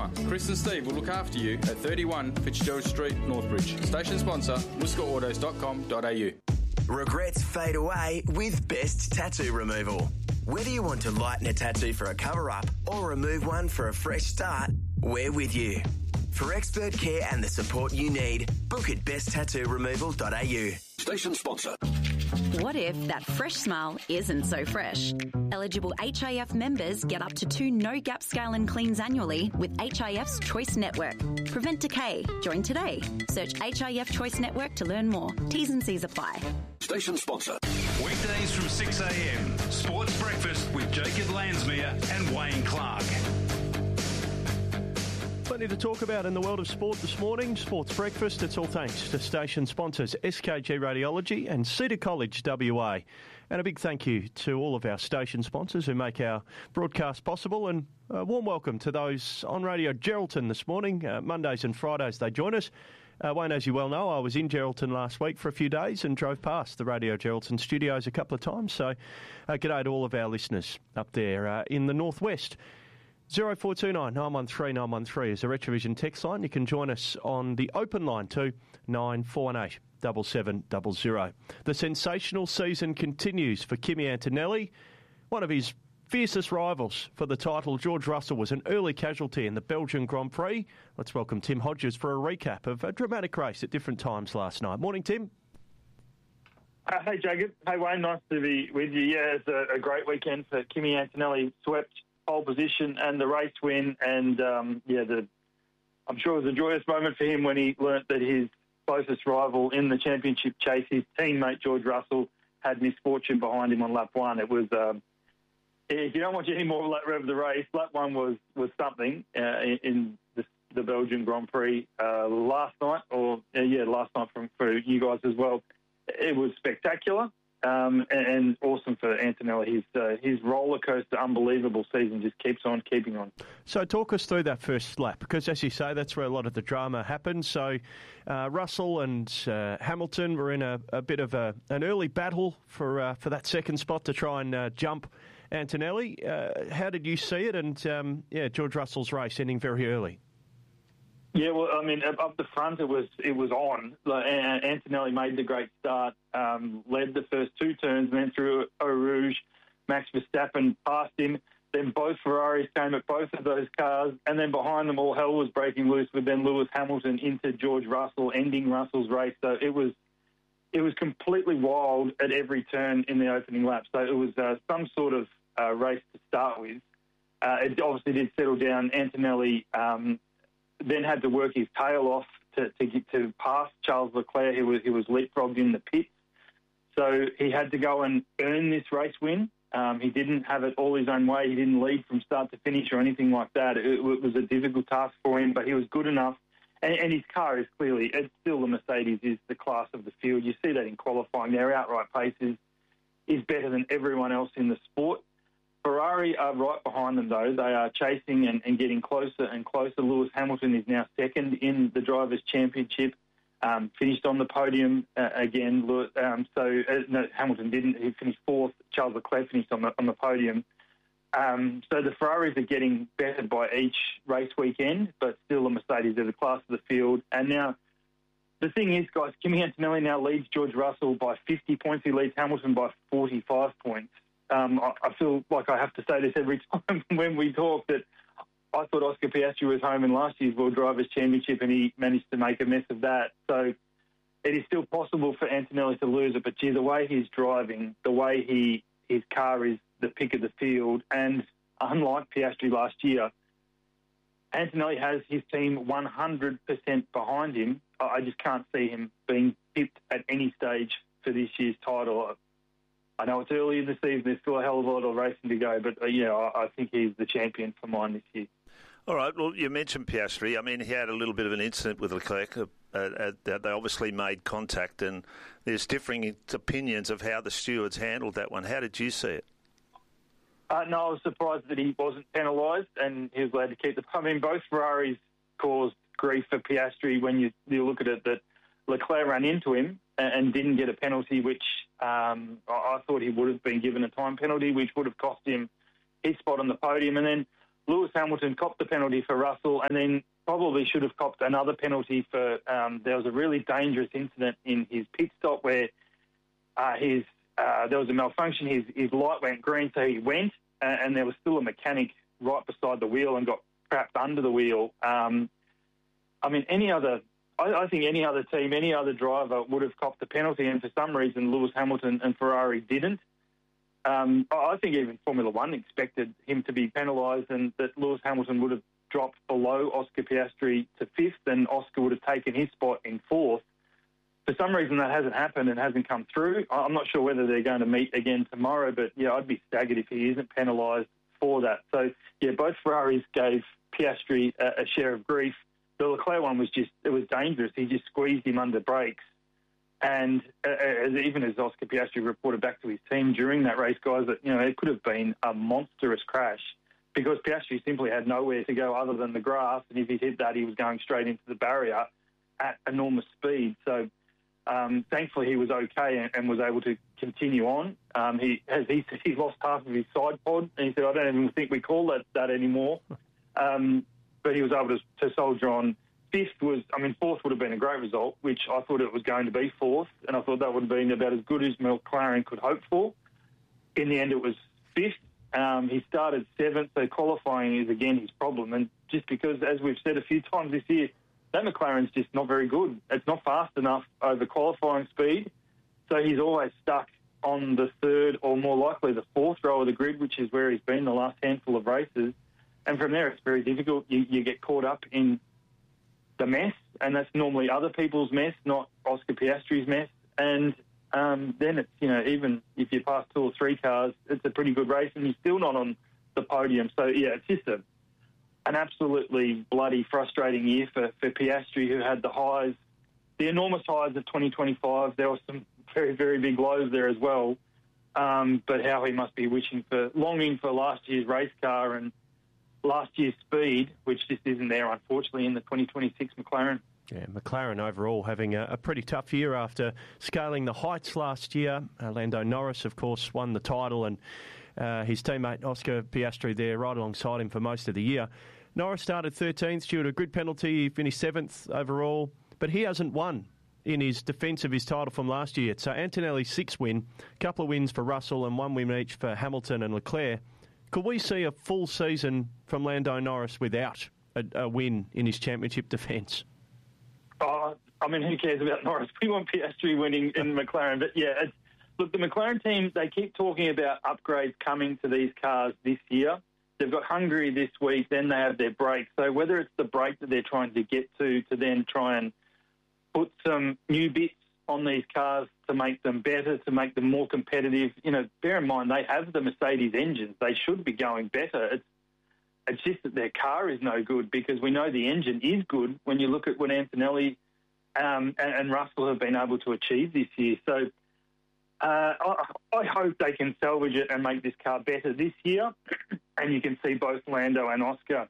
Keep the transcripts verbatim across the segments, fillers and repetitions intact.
summer, Chris and Steve will look after you at thirty-one Fitzgerald Street, Northbridge. Station sponsor, musca autos dot com dot a u. Regrets fade away with Best Tattoo Removal. Whether you want to lighten a tattoo for a cover-up or remove one for a fresh start, we're with you. For expert care and the support you need, book at best tattoo removal dot a u. Station sponsor. What if that fresh smile isn't so fresh? Eligible H I F members get up to two no-gap scale and cleans annually with H I F's Choice Network. Prevent decay. Join today. Search H I F Choice Network to learn more. T's and C's apply. Station sponsor. Weekdays from six a m. Sports Breakfast with Jacob Lansmere and Wayne Clark. Plenty to talk about in the world of sport this morning. Sports Breakfast, it's all thanks to station sponsors S K G Radiology and Cedar College W A. And a big thank you to all of our station sponsors who make our broadcast possible. And a warm welcome to those on Radio Geraldton this morning. Uh, Mondays and Fridays they join us. Uh, Wayne, as you well know, I was in Geraldton last week for a few days and drove past the Radio Geraldton studios a couple of times. So uh, g'day to all of our listeners up there uh, in the northwest. zero four two nine, nine one three, nine one three is the Retrovision text line. You can join us on the open line too, nine four one eight, seven seven zero zero. The sensational season continues for Kimi Antonelli. One of his fiercest rivals for the title, George Russell, was an early casualty in the Belgian Grand Prix. Let's welcome Tim Hodges for a recap of a dramatic race at different times last night. Morning, Tim. Uh, hey, Jacob. Hey, Wayne. Nice to be with you. Yeah, it's a, a great weekend for Kimi Antonelli. Swept pole position and the race win, and um, yeah, the I'm sure it was a joyous moment for him when he learnt that his closest rival in the championship chase, his teammate George Russell, had misfortune behind him on lap one. It was, um, if you don't watch any more lap rev of the race, lap one was was something uh, in, in the, the Belgian Grand Prix uh, last night, or uh, yeah, last night from for you guys as well. It was spectacular. Um, and, and awesome for Antonelli. His uh, his roller coaster, unbelievable season just keeps on keeping on. So talk us through that first lap, because as you say, that's where a lot of the drama happened. So uh, Russell and uh, Hamilton were in a, a bit of a, an early battle for uh, for that second spot to try and uh, jump Antonelli. Uh, how did you see it? And um, yeah, George Russell's race ending very early. Yeah, well, I mean, up the front, it was it was on. Like, Antonelli made the great start, um, led the first two turns, and then through Eau Rouge, Max Verstappen passed him. Then both Ferraris came at both of those cars, and then behind them, all hell was breaking loose with then Lewis Hamilton into George Russell, ending Russell's race. So it was it was completely wild at every turn in the opening lap. So it was uh, some sort of uh, race to start with. Uh, it obviously did settle down. Antonelli Um, then had to work his tail off to, to get to pass Charles Leclerc, who was, who was leapfrogged in the pits. So he had to go and earn this race win. Um, he didn't have it all his own way. He didn't lead from start to finish or anything like that. It, it was a difficult task for him, but he was good enough. And, and his car is clearly, it's still the Mercedes is the class of the field. You see that in qualifying. Their outright pace is, is better than everyone else in the sport. Ferrari are right behind them, though. They are chasing and, and getting closer and closer. Lewis Hamilton is now second in the Drivers' Championship, um, finished on the podium uh, again. Um, so uh, no, Hamilton didn't. He finished fourth. Charles Leclerc finished on the, on the podium. Um, so the Ferraris are getting better by each race weekend, but still the Mercedes are the class of the field. And now the thing is, guys, Kimi Antonelli now leads George Russell by fifty points. He leads Hamilton by forty-five points. Um, I, I feel like I have to say this every time when we talk, that I thought Oscar Piastri was home in last year's World Drivers' Championship and he managed to make a mess of that. So it is still possible for Antonelli to lose it, but gee, the way he's driving, the way he his car is the pick of the field, and unlike Piastri last year, Antonelli has his team one hundred percent behind him. I just can't see him being pipped at any stage for this year's title. I know it's early in the season, there's still a hell of a lot of racing to go, but uh, yeah, I, I think he's the champion for mine this year. All right, well, you mentioned Piastri. I mean, he had a little bit of an incident with Leclerc. Uh, uh, they obviously made contact, and there's differing opinions of how the stewards handled that one. How did you see it? Uh, no, I was surprised that he wasn't penalised and he was allowed to keep the... I mean, both Ferraris caused grief for Piastri when you, you look at it, that Leclerc ran into him and, and didn't get a penalty, which um, I, I thought he would have been given a time penalty, which would have cost him his spot on the podium. And then Lewis Hamilton copped the penalty for Russell and then probably should have copped another penalty for, um, there was a really dangerous incident in his pit stop where uh, his uh, there was a malfunction. His, his light went green, so he went, uh, and there was still a mechanic right beside the wheel and got trapped under the wheel. Um, I mean, any other, I, I think any other team, any other driver would have copped the penalty, and for some reason Lewis Hamilton and Ferrari didn't. Um, I think even Formula One expected him to be penalised and that Lewis Hamilton would have dropped below Oscar Piastri to fifth and Oscar would have taken his spot in fourth. For some reason that hasn't happened and hasn't come through. I'm not sure whether they're going to meet again tomorrow, but yeah, I'd be staggered if he isn't penalised for that. So yeah, both Ferraris gave Piastri a, a share of grief. The Leclerc one was just, it was dangerous. He just squeezed him under brakes. And uh, as, even as Oscar Piastri reported back to his team during that race, guys, that, you know, it could have been a monstrous crash because Piastri simply had nowhere to go other than the grass. And if he hit that, he was going straight into the barrier at enormous speed. So um, thankfully he was okay and, and was able to continue on. Um, he has he, he lost half of his side pod, and he said, I don't even think we call that that anymore. Um, but he was able to, to soldier on. Fifth was, I mean, fourth would have been a great result, which I thought it was going to be fourth, and I thought that would have been about as good as McLaren could hope for. In the end, it was fifth. Um, he started seventh, so qualifying is, again, his problem. And just because, as we've said a few times this year, that McLaren's just not very good. It's not fast enough over qualifying speed, so he's always stuck on the third or more likely the fourth row of the grid, which is where he's been the last handful of races. And from there, it's very difficult. You, you get caught up in the mess, and that's normally other people's mess, not Oscar Piastri's mess. And um, then it's, you know, even if you pass two or three cars, it's a pretty good race, and you're still not on the podium. So, yeah, it's just a, an absolutely bloody frustrating year for, for Piastri, who had the highs, the enormous highs of twenty twenty-five. There were some very, very big lows there as well. Um, but how he must be wishing for, longing for last year's race car and last year's speed, which just isn't there, unfortunately, in the twenty twenty-six McLaren. Yeah, McLaren overall having a, a pretty tough year after scaling the heights last year. Uh, Lando Norris, of course, won the title, and uh, his teammate Oscar Piastri there right alongside him for most of the year. Norris started thirteenth due to a grid penalty. He finished seventh overall, but he hasn't won in his defence of his title from last year. So Antonelli's sixth win, a couple of wins for Russell and one win each for Hamilton and Leclerc. Could we see a full season from Lando Norris without a, a win in his championship defence? Oh, I mean, who cares about Norris? We want Piastri winning in McLaren. But, yeah, it's, look, the McLaren team, they keep talking about upgrades coming to these cars this year. They've got Hungary this week, then they have their break. So whether it's the break that they're trying to get to to then try and put some new bits on these cars to make them better, to make them more competitive. You know, bear in mind, they have the Mercedes engines. They should be going better. It's, it's just that their car is no good, because we know the engine is good when you look at what Antonelli um, and, and Russell have been able to achieve this year. So uh, I, I hope they can salvage it and make this car better this year. And you can see both Lando and Oscar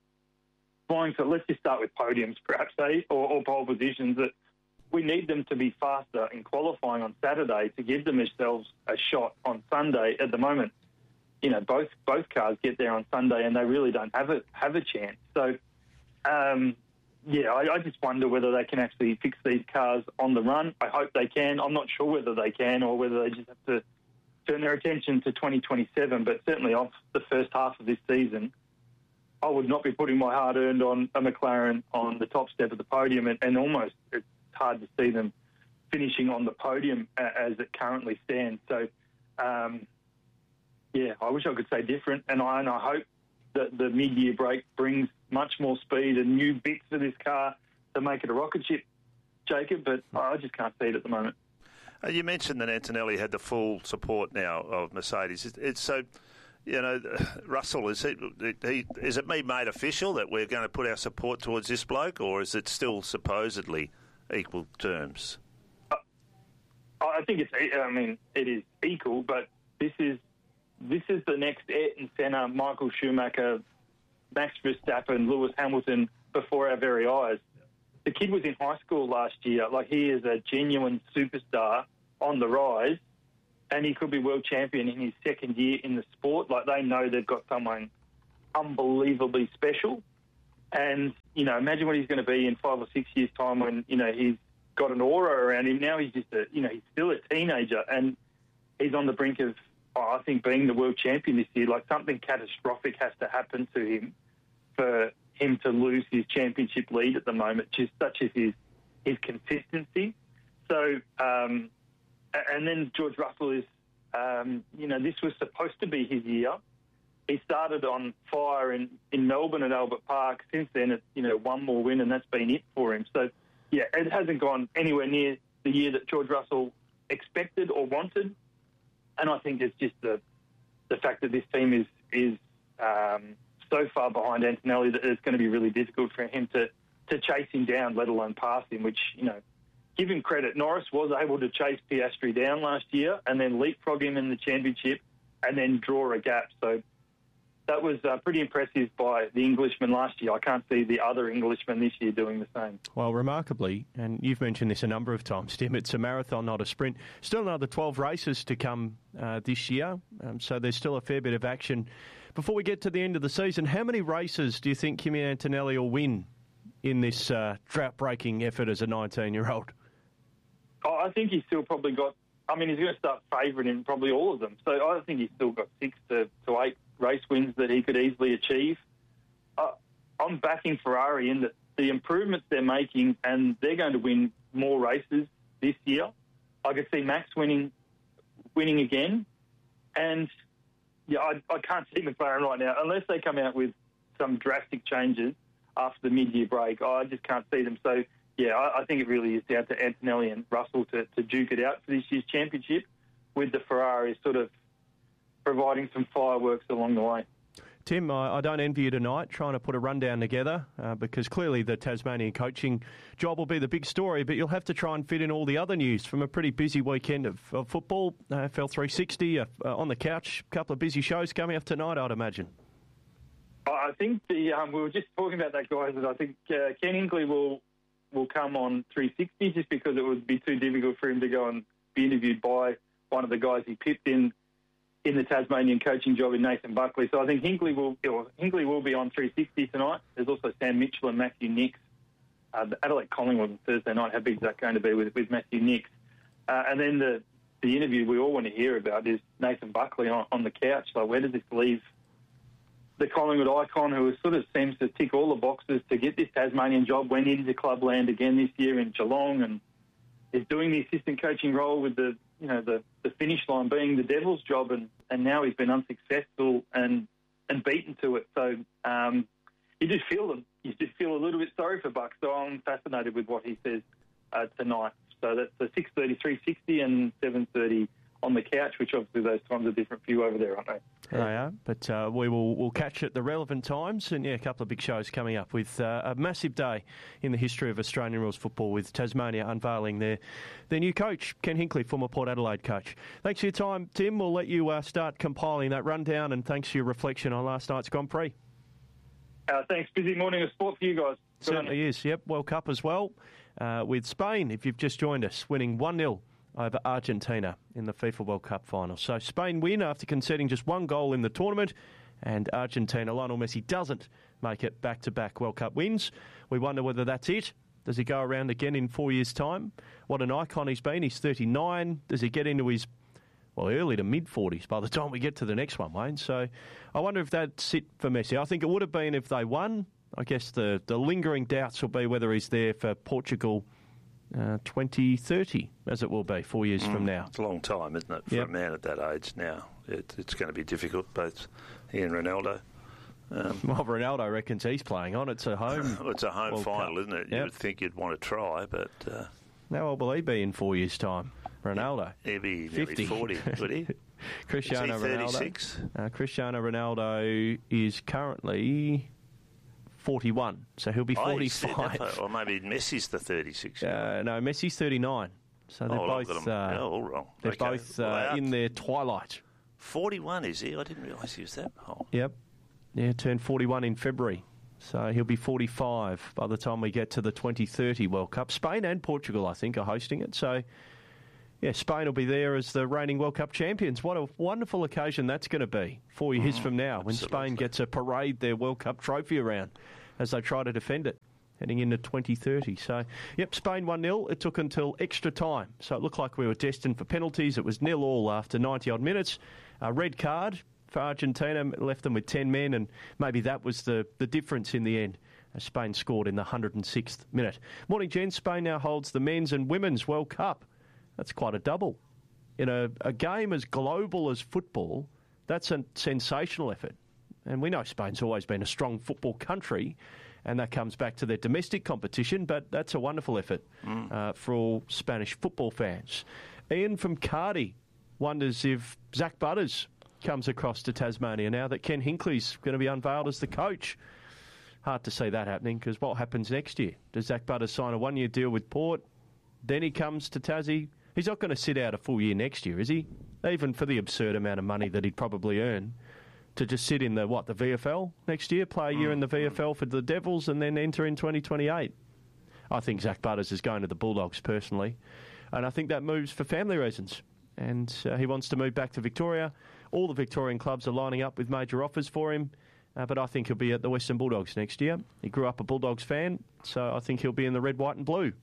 vying for, let's just start with podiums perhaps, eh? or, or pole positions. That we need them to be faster in qualifying on Saturday to give themselves a shot on Sunday. At the moment, you know, both both cars get there on Sunday and they really don't have a have a chance. So, um, yeah, I, I just wonder whether they can actually fix these cars on the run. I hope they can. I'm not sure whether they can or whether they just have to turn their attention to twenty twenty-seven. But certainly off the first half of this season, I would not be putting my hard-earned on a McLaren on the top step of the podium, and, and almost it's hard to see them finishing on the podium as it currently stands. So, um, yeah, I wish I could say different, and I, and I hope that the mid-year break brings much more speed and new bits for this car to make it a rocket ship, Jacob, but I just can't see it at the moment. Uh, you mentioned that Antonelli had the full support now of Mercedes. It's, it's so... You know, Russell, is it, he, is it being made official that we're going to put our support towards this bloke, or is it still supposedly equal terms? Uh, I think it's, I mean, it is equal, but this is this is the next Ayrton Senna, Michael Schumacher, Max Verstappen, Lewis Hamilton before our very eyes. The kid was in high school last year. Like, he is a genuine superstar on the rise. And he could be world champion in his second year in the sport. Like, they know they've got someone unbelievably special. And, you know, imagine what he's going to be in five or six years' time when, you know, he's got an aura around him. Now he's just a, you know, he's still a teenager and he's on the brink of, oh, I think, being the world champion this year. Like, something catastrophic has to happen to him for him to lose his championship lead at the moment, just such as his, his consistency. So, um, and then George Russell is, um, you know, this was supposed to be his year. He started on fire in, in Melbourne at Albert Park. Since then, it's, you know, one more win, and that's been it for him. So, yeah, it hasn't gone anywhere near the year that George Russell expected or wanted. And I think it's just the the fact that this team is is um, so far behind Antonelli that it's going to be really difficult for him to, to chase him down, let alone pass him, which, you know, give him credit. Norris was able to chase Piastri down last year and then leapfrog him in the championship and then draw a gap. So that was uh, pretty impressive by the Englishman last year. I can't see the other Englishman this year doing the same. Well, remarkably, and you've mentioned this a number of times, Tim, it's a marathon, not a sprint. Still another twelve races to come uh, this year, um, so there's still a fair bit of action. Before we get to the end of the season, how many races do you think Kimi Antonelli will win in this uh, drought-breaking effort as a nineteen-year-old? Oh, I think he's still probably got... I mean, he's going to start favouring in probably all of them. So I think he's still got six to, to eight race wins that he could easily achieve. Uh, I'm backing Ferrari in that the improvements they're making, and they're going to win more races this year. I could see Max winning winning again. And, yeah, I, I can't see McLaren right now. Unless they come out with some drastic changes after the mid-year break, I just can't see them. So, yeah, I, I think it really is down to Antonelli and Russell to, to duke it out for this year's championship, with the Ferrari sort of providing some fireworks along the way. Tim, I, I don't envy you tonight trying to put a rundown together uh, because clearly the Tasmanian coaching job will be the big story, but you'll have to try and fit in all the other news from a pretty busy weekend of, of football. Uh, F L three sixty, uh, uh, on the couch, a couple of busy shows coming up tonight, I'd imagine. I think the um, we were just talking about that, guys, and I think uh, Ken Hinkley will will come on three sixty just because it would be too difficult for him to go and be interviewed by one of the guys he pipped in in the Tasmanian coaching job in Nathan Buckley. So I think Hinkley will or Hinkley will be on three sixty tonight. There's also Sam Mitchell and Matthew Nix. Uh, Adelaide Collingwood on Thursday night. How big is that going to be with, with Matthew Nix? Uh, and then the, the interview we all want to hear about is Nathan Buckley on, on the couch. So where does this leave the Collingwood icon, who sort of seems to tick all the boxes to get this Tasmanian job, went into clubland again this year in Geelong and is doing the assistant coaching role with the, you know, the, the finish line being the Devils' job, and, and now he's been unsuccessful and and beaten to it. So um, you just feel you just feel a little bit sorry for Buck. So I'm fascinated with what he says uh, tonight. So that's the six thirty, three sixty and seven thirty on the couch, which obviously those times are different for you over there, aren't they? They are, but uh, we will we'll catch at the relevant times, and yeah, a couple of big shows coming up with uh, a massive day in the history of Australian rules football, with Tasmania unveiling their their new coach, Ken Hinkley, former Port Adelaide coach. Thanks for your time, Tim. We'll let you uh, start compiling that rundown, and thanks for your reflection on last night's Grand Prix. Uh, thanks. Busy morning of sport for you guys. Good Certainly is. Yep, World Cup as well, uh, with Spain, if you've just joined us, winning one nil over Argentina in the FIFA World Cup final. So Spain win after conceding just one goal in the tournament, and Argentina, Lionel Messi doesn't make it back-to-back World Cup wins. We wonder whether that's it. Does he go around again in four years' time? What an icon he's been. He's thirty-nine. Does he get into his, well, early to mid-forties by the time we get to the next one, Wayne? So I wonder if that's it for Messi. I think it would have been if they won. I guess the, the lingering doubts will be whether he's there for Portugal Uh, twenty thirty, as it will be, four years mm, from now. It's a long time, isn't it, for yep. a man at that age now? It, it's going to be difficult, both he and Ronaldo. Um, well, Ronaldo reckons he's playing on. It's a home well, It's a home World final, Cup. Isn't it? You yep. would think you'd want to try, but... Uh, How old will he be in four years' time, Ronaldo? He'll be nearly forty, would he? Cristiano is he thirty-six? Ronaldo. Uh, Cristiano Ronaldo is currently forty-one, so he'll be forty-five. Oh, or maybe Messi's the thirty-six. Uh, no, Messi's thirty-nine. So they're oh, both. Uh, uh, oh, all wrong. They're okay. both uh, well, in their twilight. Forty-one is he? I didn't realise he was that old. Yep. Yeah, turned forty-one in February, so he'll be forty-five by the time we get to the twenty thirty World Cup. Spain and Portugal, I think, are hosting it. So, yeah, Spain will be there as the reigning World Cup champions. What a wonderful occasion that's going to be four years mm, from now when absolutely. Spain gets to parade their World Cup trophy around as they try to defend it, heading into twenty thirty. So, yep, Spain one nil. It took until extra time. So it looked like we were destined for penalties. It was nil all after ninety-odd minutes. A red card for Argentina left them with ten men, and maybe that was the, the difference in the end. As Spain scored in the one hundred sixth minute. Morning, gents. Spain now holds the men's and women's World Cup. That's quite a double. In a, a game as global as football, that's a sensational effort. And we know Spain's always been a strong football country, and that comes back to their domestic competition, but that's a wonderful effort mm. uh, for all Spanish football fans. Ian from Cardi wonders if Zach Butters comes across to Tasmania now that Ken Hinckley's going to be unveiled as the coach. Hard to see that happening, because what happens next year? Does Zach Butters sign a one-year deal with Port? Then he comes to Tassie. He's not going to sit out a full year next year, is he? Even for the absurd amount of money that he'd probably earn. To just sit in the, what, the V F L next year? Play a year mm. in the V F L for the Devils and then enter in twenty twenty-eight. I think Zach Butters is going to the Bulldogs, personally. And I think that moves for family reasons. And uh, he wants to move back to Victoria. All the Victorian clubs are lining up with major offers for him. Uh, but I think he'll be at the Western Bulldogs next year. He grew up a Bulldogs fan, so I think he'll be in the red, white and blue.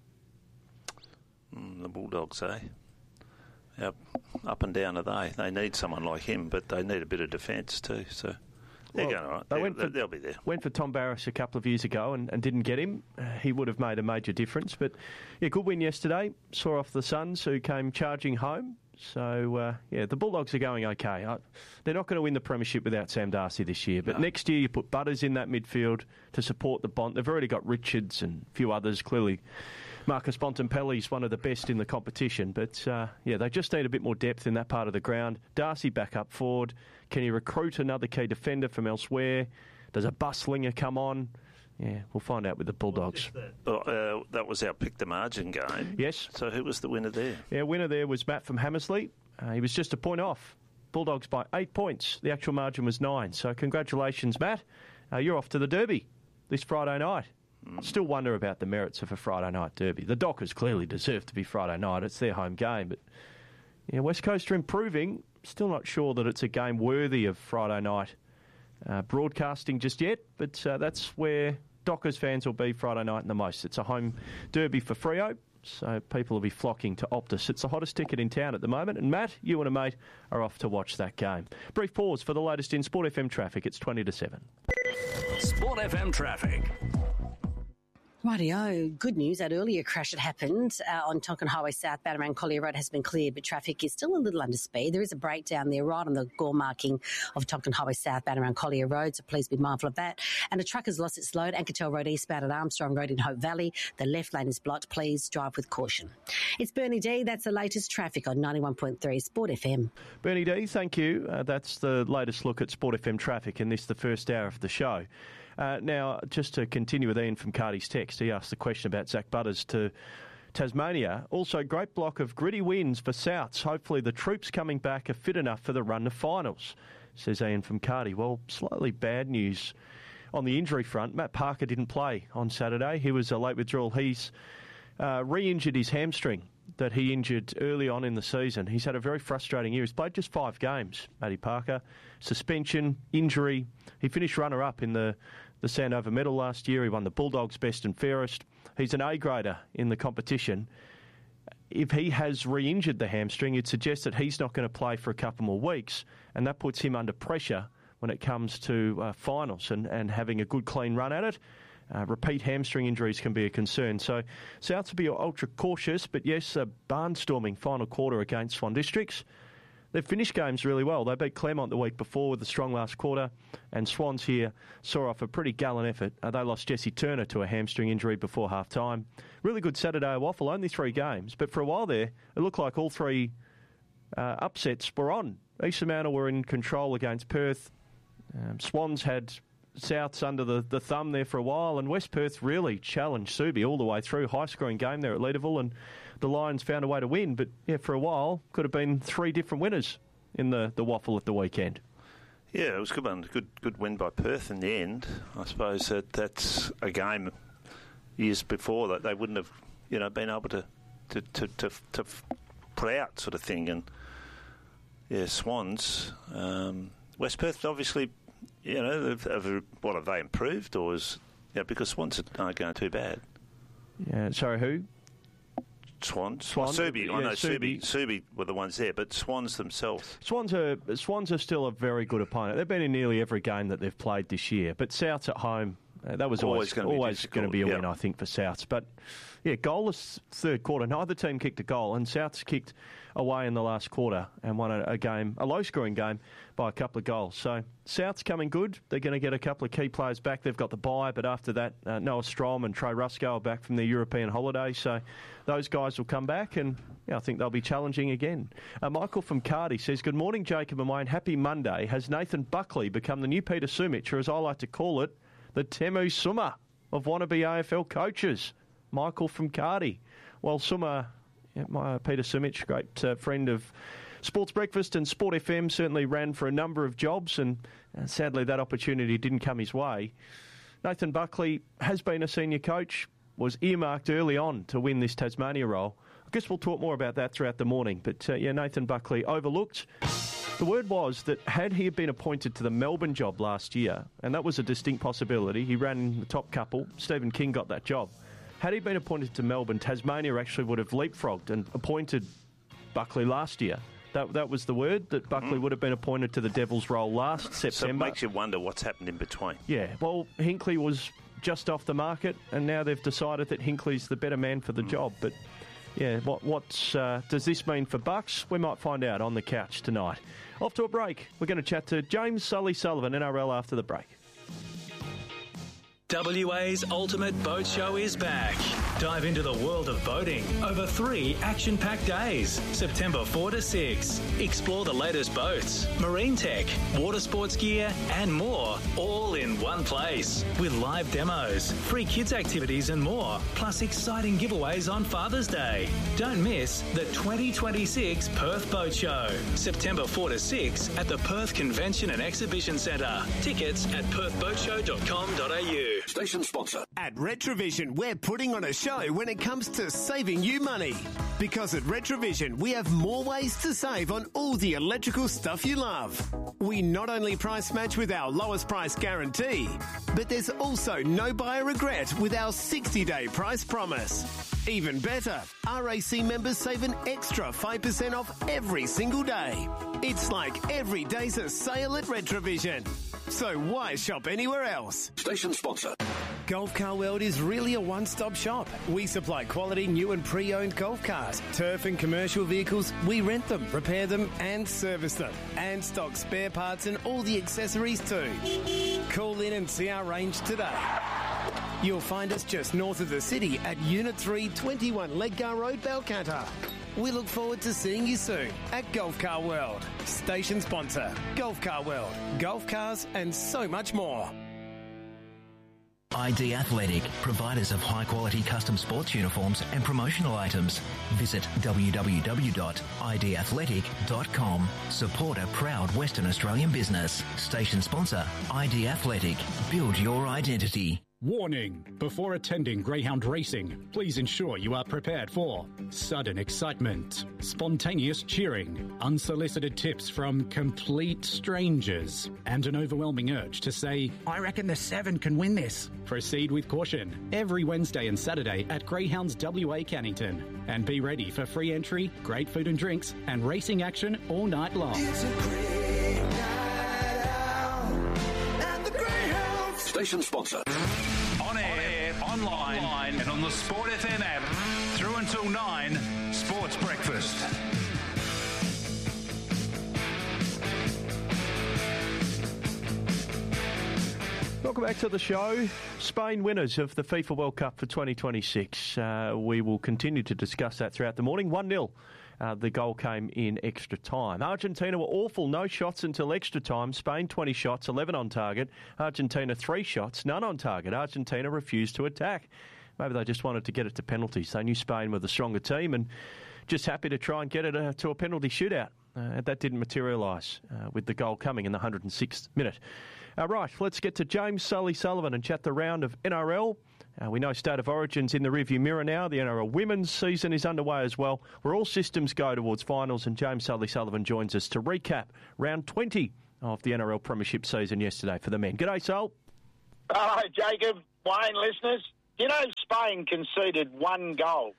Mm, the Bulldogs, eh? Yep. Up and down are they. They need someone like him, but they need a bit of defence too. So they're well, going all right. They they'll, went for, they'll be there. Went for Tom Barras a couple of years ago and, and didn't get him. Uh, he would have made a major difference. But, yeah, good win yesterday. Saw off the Suns, who came charging home. So, uh, yeah, the Bulldogs are going okay. I, they're not going to win the premiership without Sam Darcy this year. But no. Next year you put Butters in that midfield to support the Bont. They've already got Richards and a few others. Clearly, Marcus Bontempelli's one of the best in the competition. But, uh, yeah, they just need a bit more depth in that part of the ground. Darcy back up forward. Can he recruit another key defender from elsewhere? Does a Buslinger come on? Yeah, we'll find out with the Bulldogs. That? Uh, that was our pick the margin game. Yes. So who was the winner there? Yeah, winner there was Matt from Hammersley. Uh, he was just a point off. Bulldogs by eight points. The actual margin was nine. So congratulations, Matt. Uh, you're off to the Derby this Friday night. Mm. Still wonder about the merits of a Friday night Derby. The Dockers clearly deserve to be Friday night. It's their home game. But yeah, West Coast are improving. Still not sure that it's a game worthy of Friday night uh, broadcasting just yet. But uh, that's where Dockers fans will be Friday night the most. It's a home derby for Freo, so people will be flocking to Optus. It's the hottest ticket in town at the moment. And Matt, you and a mate are off to watch that game. Brief pause for the latest in Sport F M traffic. It's twenty to seven. Sport F M traffic. Rightio, good news. That earlier crash that happened uh, on Tonkin Highway South, Batarang Collier Road has been cleared, but traffic is still a little under speed. There is a breakdown there right on the gore marking of Tonkin Highway South, Batarang Collier Road, so please be mindful of that. And a truck has lost its load, Ankertel Road eastbound at Armstrong Road in Hope Valley. The left lane is blocked. Please drive with caution. It's Bernie D. That's the latest traffic on ninety-one point three Sport F M. Bernie D, thank you. Uh, that's the latest look at Sport F M traffic in this, the first hour of the show. Uh, now, just to continue with Ian from Cardi's text, he asked the question about Zach Butters to Tasmania. Also, great block of gritty wins for Souths. Hopefully the troops coming back are fit enough for the run to finals, says Ian from Cardi. Well, slightly bad news on the injury front. Matt Parker didn't play on Saturday. He was a late withdrawal. He's uh, re-injured his hamstring that he injured early on in the season. He's had a very frustrating year. He's played just five games, Matty Parker. Suspension, injury. He finished runner-up in the, the Sandover Medal last year. He won the Bulldogs Best and Fairest. He's an A-grader in the competition. If he has re-injured the hamstring, it suggests that he's not going to play for a couple more weeks, and that puts him under pressure when it comes to uh, finals and, and having a good, clean run at it. Uh, repeat hamstring injuries can be a concern. So Souths will be ultra cautious, but yes, a barnstorming final quarter against Swan Districts. They've finished games really well. They beat Claremont the week before with a strong last quarter, and Swans here saw off a pretty gallant effort. Uh, they lost Jesse Turner to a hamstring injury before half-time. Really good Saturday waffle, only three games, but for a while there, it looked like all three uh, upsets were on. East Fremantle were in control against Perth. Um, Swans had Souths under the, the thumb there for a while, and West Perth really challenged Subi all the way through. High-scoring game there at Leederville, and the Lions found a way to win. But, yeah, for a while, could have been three different winners in the, the waffle at the weekend. Yeah, it was a good one. Good, good win by Perth in the end. I suppose that that's a game years before that they wouldn't have, you know, been able to to to, to, to put out sort of thing. And, yeah, Swans, um, West Perth, obviously, you know, have, have, what, have they improved? Or is, yeah, because Swans aren't going too bad. Yeah, sorry, who? Swans. Swans. Oh, Subi. Yeah, I know Subi. Subi. Subi were the ones there, but Swans themselves. Swans are Swans are still a very good opponent. They've been in nearly every game that they've played this year. But Souths at home, uh, that was always always, always going to be a yep. win, I think, for Souths. But yeah, goalless third quarter. Neither team kicked a goal, and Souths kicked away in the last quarter and won a, a game, a low-scoring game, by a couple of goals. So Souths coming good. They're going to get a couple of key players back. They've got the bye, but after that, uh, Noah Strom and Trey Rusco are back from their European holiday. So those guys will come back, and yeah, I think they'll be challenging again. Uh, Michael from Cardi says, "Good morning, Jacob and Wayne. Happy Monday. Has Nathan Buckley become the new Peter Sumich, or as I like to call it, the Temu Summer of wannabe A F L coaches?" Michael from Cardi. Well, Summer, yeah, my Peter Sumich, great uh, friend of Sports Breakfast and Sport F M, certainly ran for a number of jobs, and uh, sadly that opportunity didn't come his way. Nathan Buckley has been a senior coach, was earmarked early on to win this Tasmania role. I guess we'll talk more about that throughout the morning. But, uh, yeah, Nathan Buckley overlooked. The word was that had he been appointed to the Melbourne job last year, and that was a distinct possibility, he ran the top couple, Stephen King got that job. Had he been appointed to Melbourne, Tasmania actually would have leapfrogged and appointed Buckley last year. That that was the word, that Buckley mm. would have been appointed to the Devils role last September. So it makes you wonder what's happened in between. Yeah, well, Hinkley was just off the market, and now they've decided that Hinkley's the better man for the mm. job. But, yeah, what what's, uh, does this mean for Bucks? We might find out on the couch tonight. Off to a break. We're going to chat to James Sully Sullivan, N R L, after the break. W A's Ultimate Boat Show is back. Dive into the world of boating over three action-packed days, September fourth to sixth. Explore the latest boats, marine tech, water sports gear, and more, all in one place. With live demos, free kids activities and more, plus exciting giveaways on Father's Day. Don't miss the twenty twenty-six Perth Boat Show, September fourth to sixth at the Perth Convention and Exhibition Centre. Tickets at perth boat show dot com dot a u. Station sponsor. At Retrovision, we're putting on a show when it comes to saving you money. Because at Retrovision, we have more ways to save on all the electrical stuff you love. We not only price match with our lowest price guarantee, but there's also no buyer regret with our sixty-day price promise. Even better, R A C members save an extra five percent off every single day. It's like every day's a sale at Retrovision. So why shop anywhere else? Station sponsor. Golf Car World is really a one-stop shop. We supply quality new and pre-owned golf cars, turf and commercial vehicles. We rent them, repair them and service them. And stock spare parts and all the accessories too. Call in and see our range today. You'll find us just north of the city at Unit three, twenty-one Ledgar Road, Balcatta. We look forward to seeing you soon at Golf Car World. Station sponsor, Golf Car World. Golf cars and so much more. I D Athletic, providers of high-quality custom sports uniforms and promotional items. Visit w w w dot i d athletic dot com. Support a proud Western Australian business. Station sponsor, I D Athletic. Build your identity. Warning! Before attending greyhound racing, please ensure you are prepared for sudden excitement, spontaneous cheering, unsolicited tips from complete strangers, and an overwhelming urge to say, "I reckon the seven can win this." Proceed with caution every Wednesday and Saturday at Greyhounds W A Cannington. And be ready for free entry, great food and drinks, and racing action all night long. It's a great night out at the Greyhounds. Station sponsor. On air, on air online, online, and on the Sport F M app. Through until nine, Sports Breakfast. Welcome back to the show. Spain winners of the FIFA World Cup for twenty twenty-six. Uh, we will continue to discuss that throughout the morning. one nil. Uh, the goal came in extra time. Argentina were awful. No shots until extra time. Spain, twenty shots, eleven on target. Argentina, three shots, none on target. Argentina refused to attack. Maybe they just wanted to get it to penalties. They knew Spain were the stronger team and just happy to try and get it uh, to a penalty shootout. Uh, that didn't materialise uh, with the goal coming in the one hundred sixth minute. Uh, right, let's get to James Sully Sullivan and chat the round of N R L Uh, we know State of Origin's in the rearview mirror now. The N R L women's season is underway as well, where all systems go towards finals, and James Sully-Sullivan joins us to recap round twenty of the N R L Premiership season yesterday for the men. G'day, Sol. Hello, Jacob, Wayne, listeners. You know, Spain conceded one goal.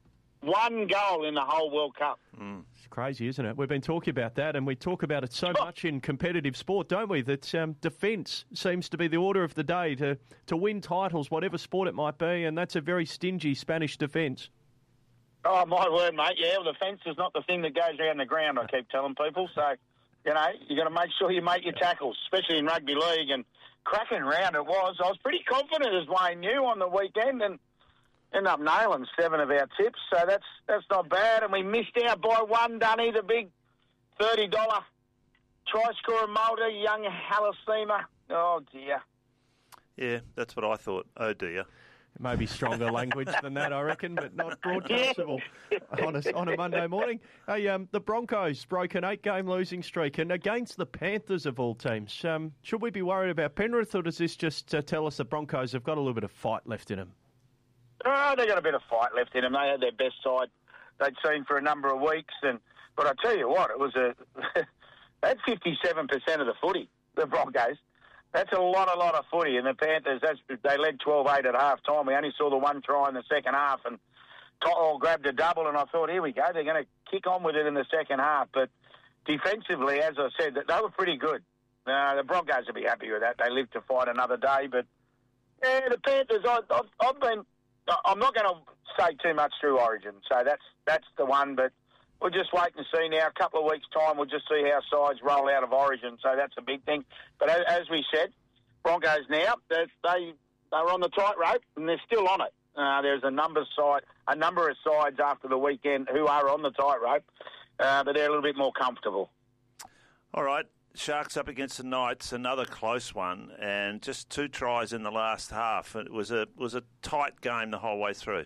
One goal in the whole World Cup. Mm. It's crazy, isn't it? We've been talking about that, and we talk about it so much in competitive sport, don't we, that um, defence seems to be the order of the day to, to win titles, whatever sport it might be, and that's a very stingy Spanish defence. Oh, my word, mate. Yeah, well, the fence is not the thing that goes around the ground, I keep telling people. So, you know, you got to make sure you make your tackles, especially in rugby league. And cracking round it was. I was pretty confident, as Wayne knew, on the weekend, and ended up nailing seven of our tips, so that's that's not bad. And we missed out by one, Dunny, the big thirty dollars try-scorer Mulder, young Halasima. Oh, dear. Yeah, that's what I thought. Oh, dear. It may be stronger language than that, I reckon, but not broadcastable on, a, on a Monday morning. Hey, um, the Broncos broke an eight-game losing streak, and against the Panthers of all teams. Um, should we be worried about Penrith, or does this just uh, tell us the Broncos have got a little bit of fight left in them? Oh, they got a bit of fight left in them. They had their best side they'd seen for a number of weeks, and but I tell you what, it was a they had fifty-seven percent of the footy, the Broncos. That's a lot, a lot of footy. And the Panthers, that's, they led twelve eight at half time. We only saw the one try in the second half, and Tottenham grabbed a double, and I thought, here we go, they're going to kick on with it in the second half. But defensively, as I said, they were pretty good. Uh, the Broncos will be happy with that. They live to fight another day. But yeah, the Panthers, I, I've, I've been, I'm not going to say too much through Origin, so that's that's the one. But we'll just wait and see now. A couple of weeks' time, we'll just see how sides roll out of Origin, so that's a big thing. But as, as we said, Broncos now, they, they they're on the tightrope, and they're still on it. Uh, there's a number side, a number of sides after the weekend who are on the tightrope, uh, but they're a little bit more comfortable. All right, Sharks up against the Knights, another close one, and just two tries in the last half. It was a was a tight game the whole way through.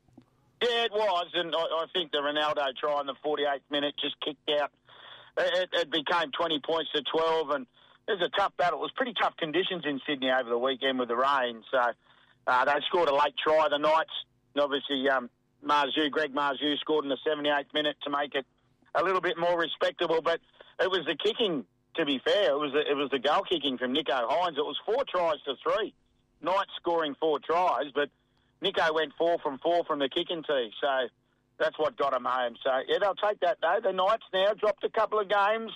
Yeah, it was, and I, I think the Ronaldo try in the forty-eighth minute just kicked out. It, it became twenty points to twelve, and it was a tough battle. It was pretty tough conditions in Sydney over the weekend with the rain, so uh, they scored a late try, the Knights. Obviously, um, Marzu, Greg Marzu scored in the seventy-eighth minute to make it a little bit more respectable, but it was the kicking, to be fair. It was the, it was the goal kicking from Nico Hines. It was four tries to three. Knights scoring four tries, but Nico went four from four from the kicking tee, so that's what got him home. So, yeah, they'll take that, though. The Knights now dropped a couple of games.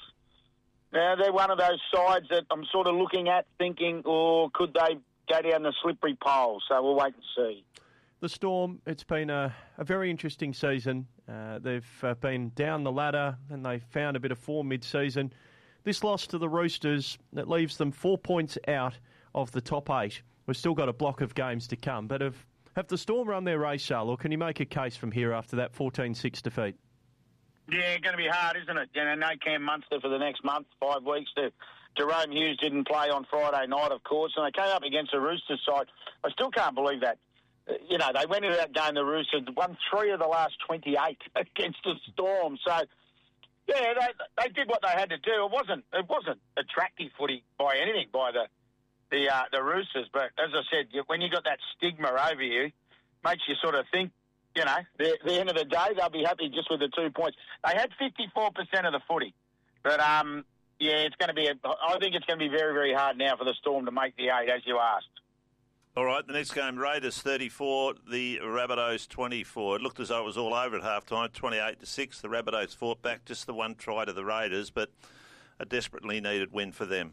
Now, they're one of those sides that I'm sort of looking at thinking, oh, could they go down the slippery pole? So we'll wait and see. The Storm, it's been a, a very interesting season. Uh, they've uh, been down the ladder, and they found a bit of form mid-season. This loss to the Roosters, that leaves them four points out of the top eight. We've still got a block of games to come, but have Have the Storm run their race, Charles, or can you make a case from here after that fourteen six defeat? Yeah, going to be hard, isn't it? You know, no Cam Munster for the next month, five weeks. To, Jerome Hughes didn't play on Friday night, of course, and they came up against the Roosters side. I still can't believe that. You know, they went into that game, the Roosters won three of the last twenty-eight against the Storm. So, yeah, they, they did what they had to do. It wasn't it wasn't attractive footy by anything by the the uh, the Roosters, but as I said, when you got that stigma over you, makes you sort of think, you know, the, the end of the day, they'll be happy just with the two points. They had fifty-four percent of the footy, but um, yeah, it's going to be. A, I think it's going to be very, very hard now for the Storm to make the eight, as you asked. All right, the next game, Raiders thirty-four, the Rabbitohs twenty-four. It looked as though it was all over at half-time, twenty-eight to six. The Rabbitohs fought back, just the one try to the Raiders, but a desperately needed win for them.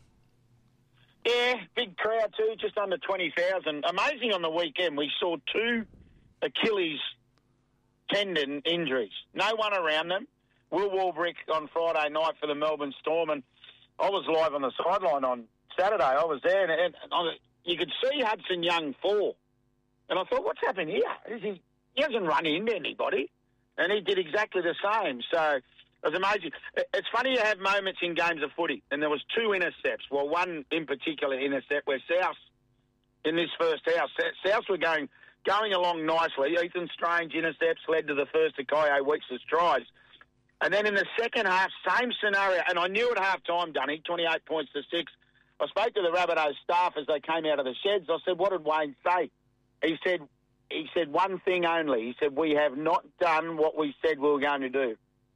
Yeah, big crowd too, just under twenty thousand. Amazing on the weekend, we saw two Achilles tendon injuries. No one around them. Will Warbrick on Friday night for the Melbourne Storm, and I was live on the sideline on Saturday. I was there, and, and, and you could see Hudson Young fall. And I thought, what's happened here? Is he, he hasn't run into anybody, and he did exactly the same. So it was amazing. It's funny you have moments in games of footy, and there was two intercepts. Well, one in particular intercept where South, in this first house, South were going going along nicely. Ethan Strange intercepts led to the first of Kye Weeks' tries. And then in the second half, same scenario, and I knew at half-time, Dunny, twenty-eight points to six. I spoke to the Rabbitohs staff as they came out of the sheds. I said, what did Wayne say? He said, he said one thing only. He said, we have not done what we said we were going to do.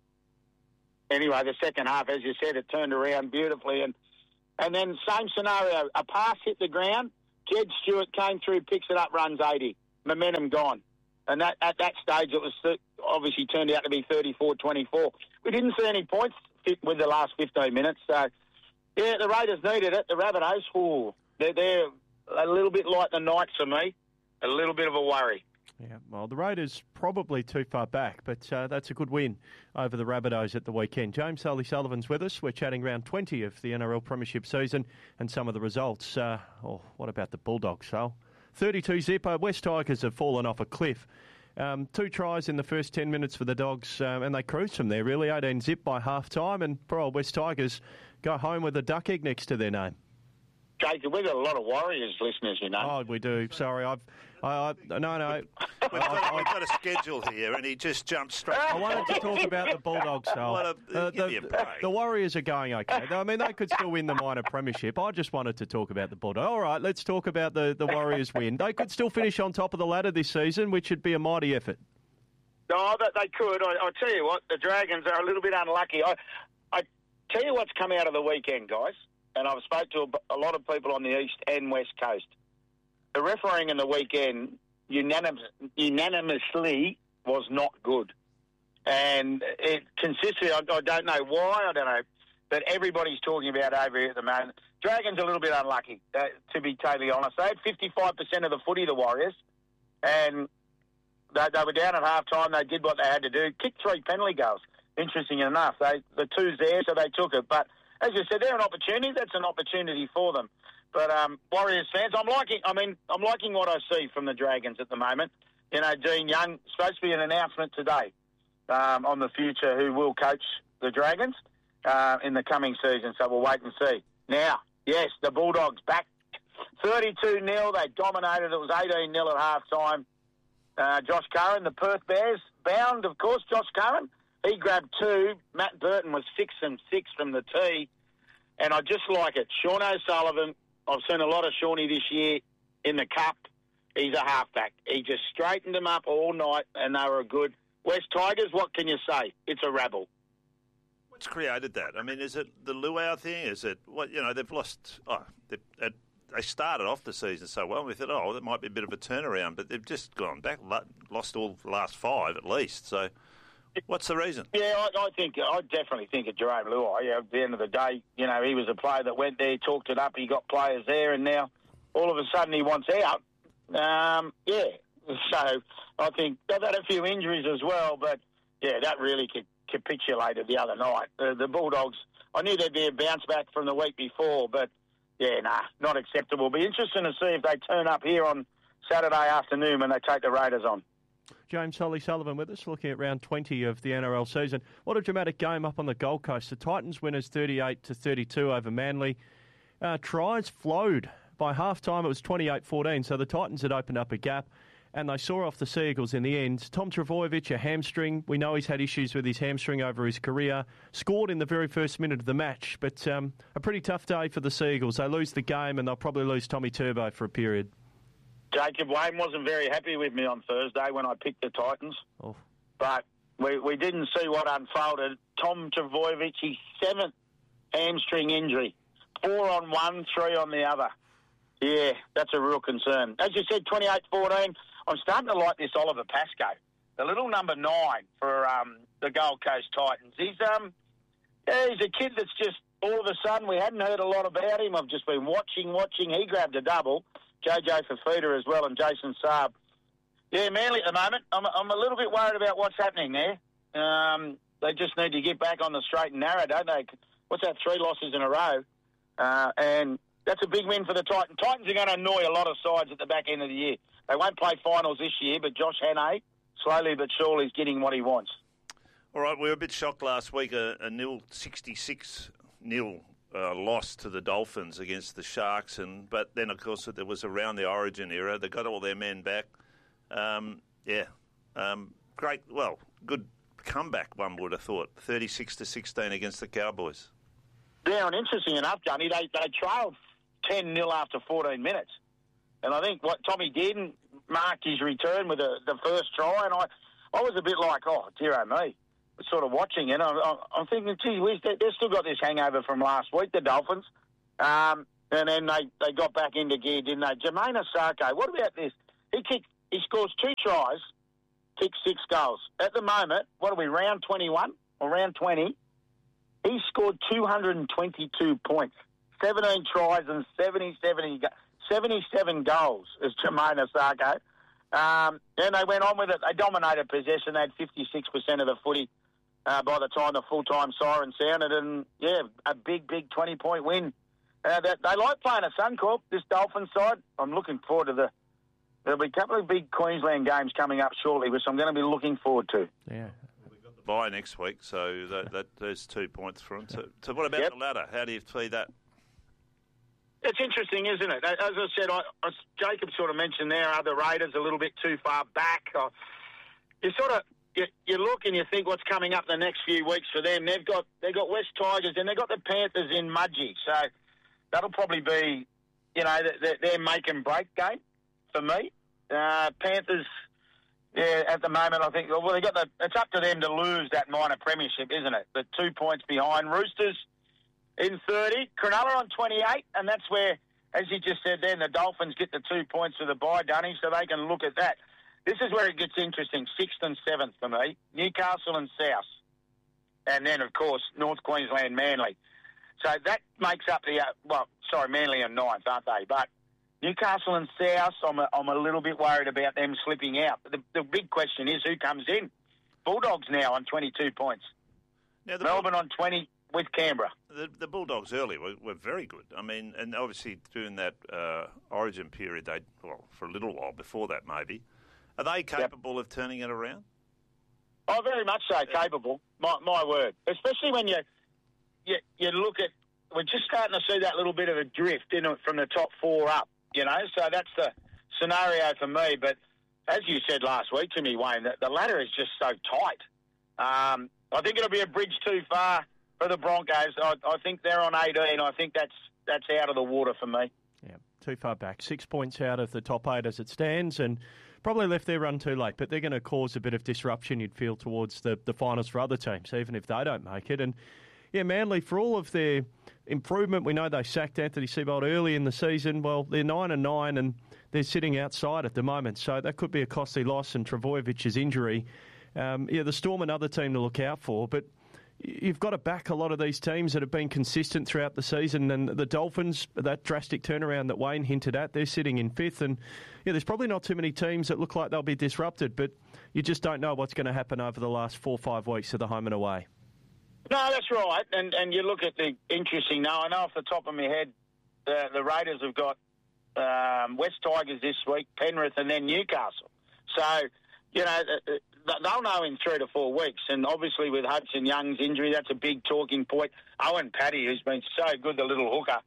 Anyway, the second half, as you said, it turned around beautifully. And and then same scenario, a pass hit the ground, Jed Stewart came through, picks it up, runs eighty. Momentum gone. And that at that stage, it was th- obviously turned out to be thirty-four twenty-four. We didn't see any points fit with the last fifteen minutes. So, yeah, the Raiders needed it. The Rabbitohs, ooh, they're, they're a little bit like the Knights for me, a little bit of a worry. Yeah, well, the Raiders probably too far back, but uh, that's a good win over the Rabbitohs at the weekend. James Sully Sullivan's with us. We're chatting round twenty of the N R L Premiership season and some of the results. Uh, oh, what about the Bulldogs, Sal? thirty-two zip. Uh, West Tigers have fallen off a cliff. Um, two tries in the first ten minutes for the Dogs, um, and they cruised from there, really. eighteen zip by half-time, and poor old West Tigers go home with a duck egg next to their name. Jacob, we've got a lot of Warriors listeners, you know. Oh, we do. Sorry, I've... I, I, no, no. We've got, we've got a schedule here, and he just jumped straight. I wanted to talk about the Bulldogs, Sal. What a, uh, give the, me a break. the Warriors are going okay. I mean, they could still win the minor premiership. I just wanted to talk about the Bulldogs. All right, let's talk about the, the Warriors win. They could still finish on top of the ladder this season, which would be a mighty effort. No, that they could. I, I'll tell you what, the Dragons are a little bit unlucky. I, I tell you what's come out of the weekend, guys, and I've spoke to a, a lot of people on the East and West Coast. The refereeing in the weekend unanimous, unanimously was not good. And it consistently, I, I don't know why, I don't know, but everybody's talking about over here at the moment. Dragons are a little bit unlucky, uh, to be totally honest. They had fifty-five percent of the footy, the Warriors, and they, they were down at half-time. They did what they had to do, kicked three penalty goals. Interesting enough, they the two's there, so they took it. But as you said, they're an opportunity. That's an opportunity for them. But um, Warriors fans, I'm liking. I mean, I'm liking what I see from the Dragons at the moment. You know, Dean Young, supposed to be an announcement today um, on the future who will coach the Dragons uh, in the coming season. So we'll wait and see. Now, yes, the Bulldogs back thirty-two nil. They dominated. It was eighteen nil at half time. Uh, Josh Curran, the Perth Bears, bound, of course. Josh Curran, he grabbed two. Matt Burton was six and six from the tee. And I just like it. Sean O'Sullivan, I've seen a lot of Shawnee this year in the Cup. He's a halfback. He just straightened them up all night, and they were good. West Tigers, what can you say? It's a rabble. What's created that? I mean, is it the luau thing? Is it what? You know, they've lost. Oh, they, they started off the season so well. We thought, oh, that might be a bit of a turnaround, but they've just gone back, lost all the last five at least. So, what's the reason? Yeah, I, I think I definitely think of Jerome Luai. Yeah, at the end of the day, you know, he was a player that went there, talked it up. He got players there, and now all of a sudden he wants out. Um, yeah, so I think they've had a few injuries as well, but yeah, that really capitulated the other night. The, the Bulldogs, I knew there'd be a bounce back from the week before, but yeah, nah, not acceptable. Be interesting to see if they turn up here on Saturday afternoon when they take the Raiders on. James Holly Sullivan with us, looking at round twenty of the N R L season. What a dramatic game up on the Gold Coast. The Titans winners thirty-eight to thirty-two over Manly. Uh, tries flowed. By half-time, it was twenty-eight fourteen, so the Titans had opened up a gap, and they saw off the Sea Eagles in the end. Tom Trbojevic, a hamstring. We know he's had issues with his hamstring over his career. Scored in the very first minute of the match, but um, a pretty tough day for the Sea Eagles. They lose the game, and they'll probably lose Tommy Turbo for a period. Jacob Wayne wasn't very happy with me on Thursday when I picked the Titans, oh. but we, we didn't see what unfolded. Tom Trbojevic, his seventh hamstring injury. Four on one, three on the other. Yeah, that's a real concern. As you said, twenty-eight fourteen, I'm starting to like this Oliver Pascoe, the little number nine for um, the Gold Coast Titans. He's um, yeah, he's a kid that's just, all of a sudden, we hadn't heard a lot about him. I've just been watching, watching. He grabbed a double. J J Fafita as well and Jason Saab. Yeah, Manly at the moment, I'm, I'm a little bit worried about what's happening there. Um, they just need to get back on the straight and narrow, don't they? What's that, three losses in a row? Uh, and that's a big win for the Titans. Titans are going to annoy a lot of sides at the back end of the year. They won't play finals this year, but Josh Hannay, slowly but surely, is getting what he wants. All right, we were a bit shocked last week, a, a nil sixty-six nil uh, loss to the Dolphins against the Sharks, and but then, of course, there was around the Origin era. They got all their men back. Um, yeah, um, great, well, good comeback, one would have thought, thirty-six to sixteen against the Cowboys. Yeah, and interesting enough, Johnny, they, they trailed ten nil after fourteen minutes. And I think what Tommy did, and marked his return with the, the first try, and I, I was a bit like, oh, dear oh me, sort of watching it. I'm, I'm thinking, gee whiz, they, they've still got this hangover from last week, the Dolphins. Um, and then they, they got back into gear, didn't they? Jermaine Asako, what about this? He kicked, he scores two tries, kicked six goals. At the moment, what are we, round twenty-one or round twenty? He scored two hundred twenty-two points, seventeen tries and seventy-seven, seventy-seven goals as Jermaine Asako. Um, then they went on with it. They dominated possession. They had fifty-six percent of the footy uh, by the time the full-time siren sounded. And, yeah, a big, big twenty-point win. Uh, they, they like playing a Suncorp, this Dolphins side. I'm looking forward to the... There'll be a couple of big Queensland games coming up shortly, which I'm going to be looking forward to. Yeah. Bye next week, so that, that there's two points for them. So, so what about Yep. the ladder? How do you see that? It's interesting, isn't it? As I said, I, I, Jacob sort of mentioned there, are the Raiders a little bit too far back? Uh, you sort of you, you look and you think what's coming up the next few weeks for them. They've got they've got West Tigers and they've got the Panthers in Mudgee, so that'll probably be, you know, their, their make and break game for me. Uh, Panthers. Yeah, at the moment, I think, well, they got the. It's up to them to lose that minor premiership, isn't it? The two points behind. Roosters in thirty, Cronulla on twenty-eight, and that's where, as you just said then, the Dolphins get the two points for the bye, Dunny, so they can look at that. This is where it gets interesting, sixth and seventh for me, Newcastle and South. And then, of course, North Queensland, Manly. So that makes up the, uh, well, sorry, Manly and ninth, aren't they? But Newcastle and South, I'm a, I'm a little bit worried about them slipping out. The, the big question is who comes in. Bulldogs now on twenty-two points. Now Melbourne on twenty with Canberra. The, the Bulldogs earlier were, were very good. I mean, and obviously during that uh, Origin period, they well, for a little while before that maybe, are they capable yep. of turning it around? Oh, very much so, capable. My, my word. Especially when you, you you look at, we're just starting to see that little bit of a drift in it from the top four up. You know, so that's the scenario for me. But as you said last week to me, Wayne, the, the ladder is just so tight. Um, I think it'll be a bridge too far for the Broncos. I, I think they're on eighteen. I think that's that's out of the water for me. Yeah, too far back. Six points out of the top eight as it stands, and probably left their run too late. But they're going to cause a bit of disruption, you'd feel, towards the, the finals for other teams, even if they don't make it. And yeah, Manly, for all of their improvement, we know they sacked Anthony Seibold early in the season. Well, they're nine and nine, and they're sitting outside at the moment, so that could be a costly loss. And Trbojevic's injury, um, yeah, the Storm another team to look out for. But you've got to back a lot of these teams that have been consistent throughout the season. And the Dolphins, that drastic turnaround that Wayne hinted at, they're sitting in fifth. And yeah, there's probably not too many teams that look like they'll be disrupted, but you just don't know what's going to happen over the last four or five weeks of the home and away. No, that's right. And and you look at the interesting now, I know off the top of my head, the, the Raiders have got um, West Tigers this week, Penrith, and then Newcastle. So, you know, they'll know in three to four weeks. And obviously with Hudson Young's injury, that's a big talking point. Owen Paddy, who's been so good, the little hooker,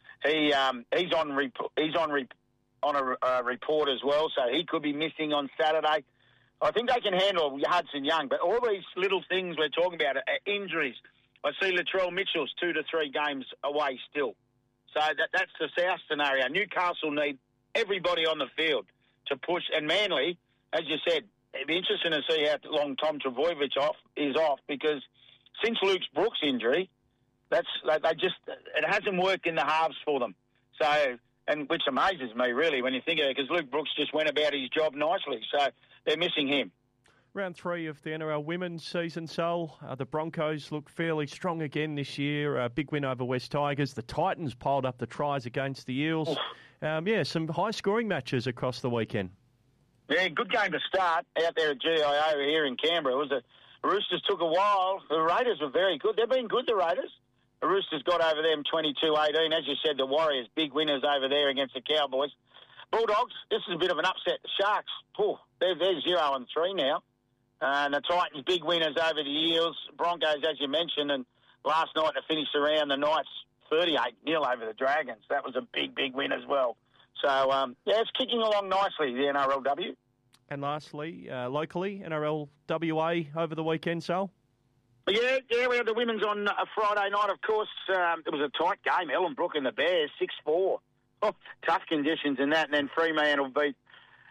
he um, he's on rep- he's on rep- on a uh, report as well, so he could be missing on Saturday. I think they can handle Hudson Young, but all these little things we're talking about are injuries. I see Latrell Mitchell's two to three games away still. So that, that's the South scenario. Newcastle need everybody on the field to push. And Manly, as you said, it'd be interesting to see how long Tom Trbojevic off is off, because since Luke Brooks' injury, that's they just it hasn't worked in the halves for them. So, and which amazes me really when you think of it, because Luke Brooks just went about his job nicely. So they're missing him. Round three of the N R L women's season, Sol. Uh, the Broncos look fairly strong again this year. A uh, big win over West Tigers. The Titans piled up the tries against the Eels. Um, yeah, some high-scoring matches across the weekend. Yeah, good game to start out there at G I O here in Canberra. It was a Roosters took a while. The Raiders were very good. They've been good, the Raiders. The Roosters got over them twenty-two eighteen. As you said, the Warriors, big winners over there against the Cowboys. Bulldogs, this is a bit of an upset. The Sharks, oh, they're, they're zero and three now. Uh, and the Titans, big winners over the Eels. Broncos, as you mentioned, and last night to finish around the Knights, thirty-eight nil over the Dragons. That was a big, big win as well. So, um, yeah, it's kicking along nicely, the N R L W. And lastly, uh, locally, N R L W A over the weekend, Sol? Yeah, yeah, we had the women's on a Friday night, of course. Um, it was a tight game. Ellenbrook and the Bears, six four. Oh, tough conditions in that. And then Fremantle beat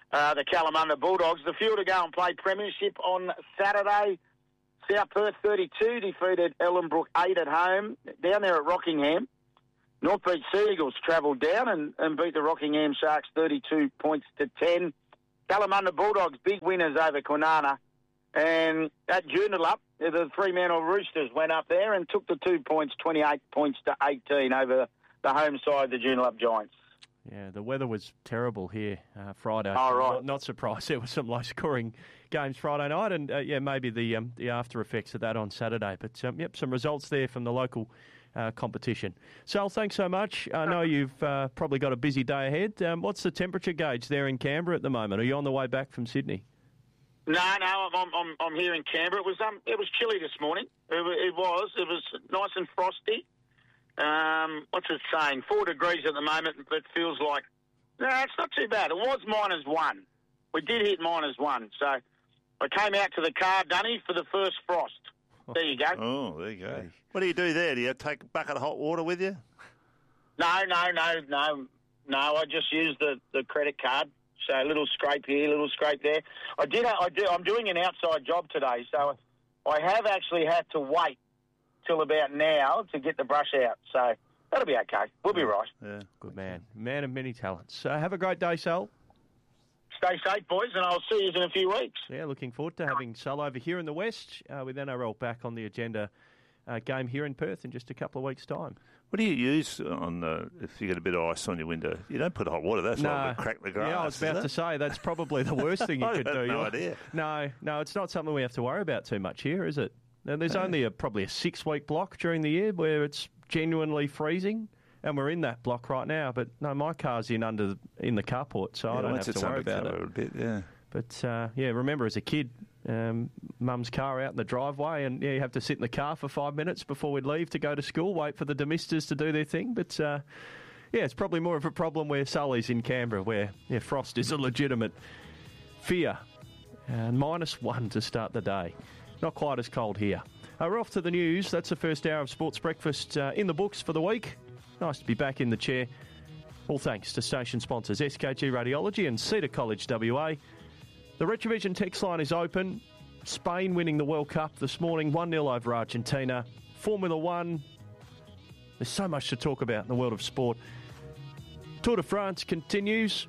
uh, the Kalamunda Bulldogs. The Field to go and play premiership on Saturday. South Perth thirty-two defeated Ellenbrook eight at home. Down there at Rockingham, North Beach Sea Eagles travelled down and, and beat the Rockingham Sharks thirty-two points to ten. Kalamunda Bulldogs, big winners over Kwinana. And at Joondalup, the Fremantle Roosters went up there and took the two points, twenty-eight points to eighteen over the home side, the Joondalup Giants. Yeah, the weather was terrible here uh, Friday. Oh, right. Not, not surprised. There were some low-scoring games Friday night, and uh, yeah, maybe the um, the after effects of that on Saturday. But um, yep, some results there from the local uh, competition. Sal, thanks so much. I know you've uh, probably got a busy day ahead. Um, what's the temperature gauge there in Canberra at the moment? Are you on the way back from Sydney? No, no, I'm I'm, I'm here in Canberra. It was um it was chilly this morning. It, it was it was nice and frosty. Um, what's it saying? Four degrees at the moment, but it feels like no, it's not too bad. It was minus one. We did hit minus one, so I came out to the car, Dunny, for the first frost. There you go. Oh, there you go. What do you do there? Do you take a bucket of hot water with you? No, no, no, no, no. I just use the, the credit card. So a little scrape here, a little scrape there. I did. I do. I'm doing an outside job today, so I have actually had to wait till about now to get the brush out. So that'll be okay. We'll be right. Yeah, good man, man of many talents. So have a great day, Sal. Stay safe, boys, and I'll see you in a few weeks. Yeah, looking forward to having Sal over here in the West uh, with N R L back on the agenda. Uh, game here in Perth in just a couple of weeks' time. What do you use on the, if you get a bit of ice on your window? You don't put hot water. That's no. like to crack the grass. Yeah, I was about to say that's probably the worst thing you I could have do. No idea. No, no, it's not something we have to worry about too much here, is it? And there's no. only a, probably a six-week block during the year where it's genuinely freezing, and we're in that block right now. But no, my car's in under the, in the carport, so yeah, I don't have to worry about it. A bit, yeah. But uh, yeah, remember as a kid. Um, Mum's car out in the driveway, and yeah, you have to sit in the car for five minutes before we'd leave to go to school, wait for the demisters to do their thing. But uh, yeah, it's probably more of a problem where Sully's in Canberra, where yeah, frost is a legitimate fear. And minus one to start the day. Not quite as cold here. Uh, we're off to the news. That's the first hour of Sports Breakfast uh, in the books for the week. Nice to be back in the chair. All thanks to station sponsors S K G Radiology and Cedar College W A. The Retrovision text line is open. Spain winning the World Cup this morning, one nil over Argentina. Formula One. There's so much to talk about in the world of sport. Tour de France continues.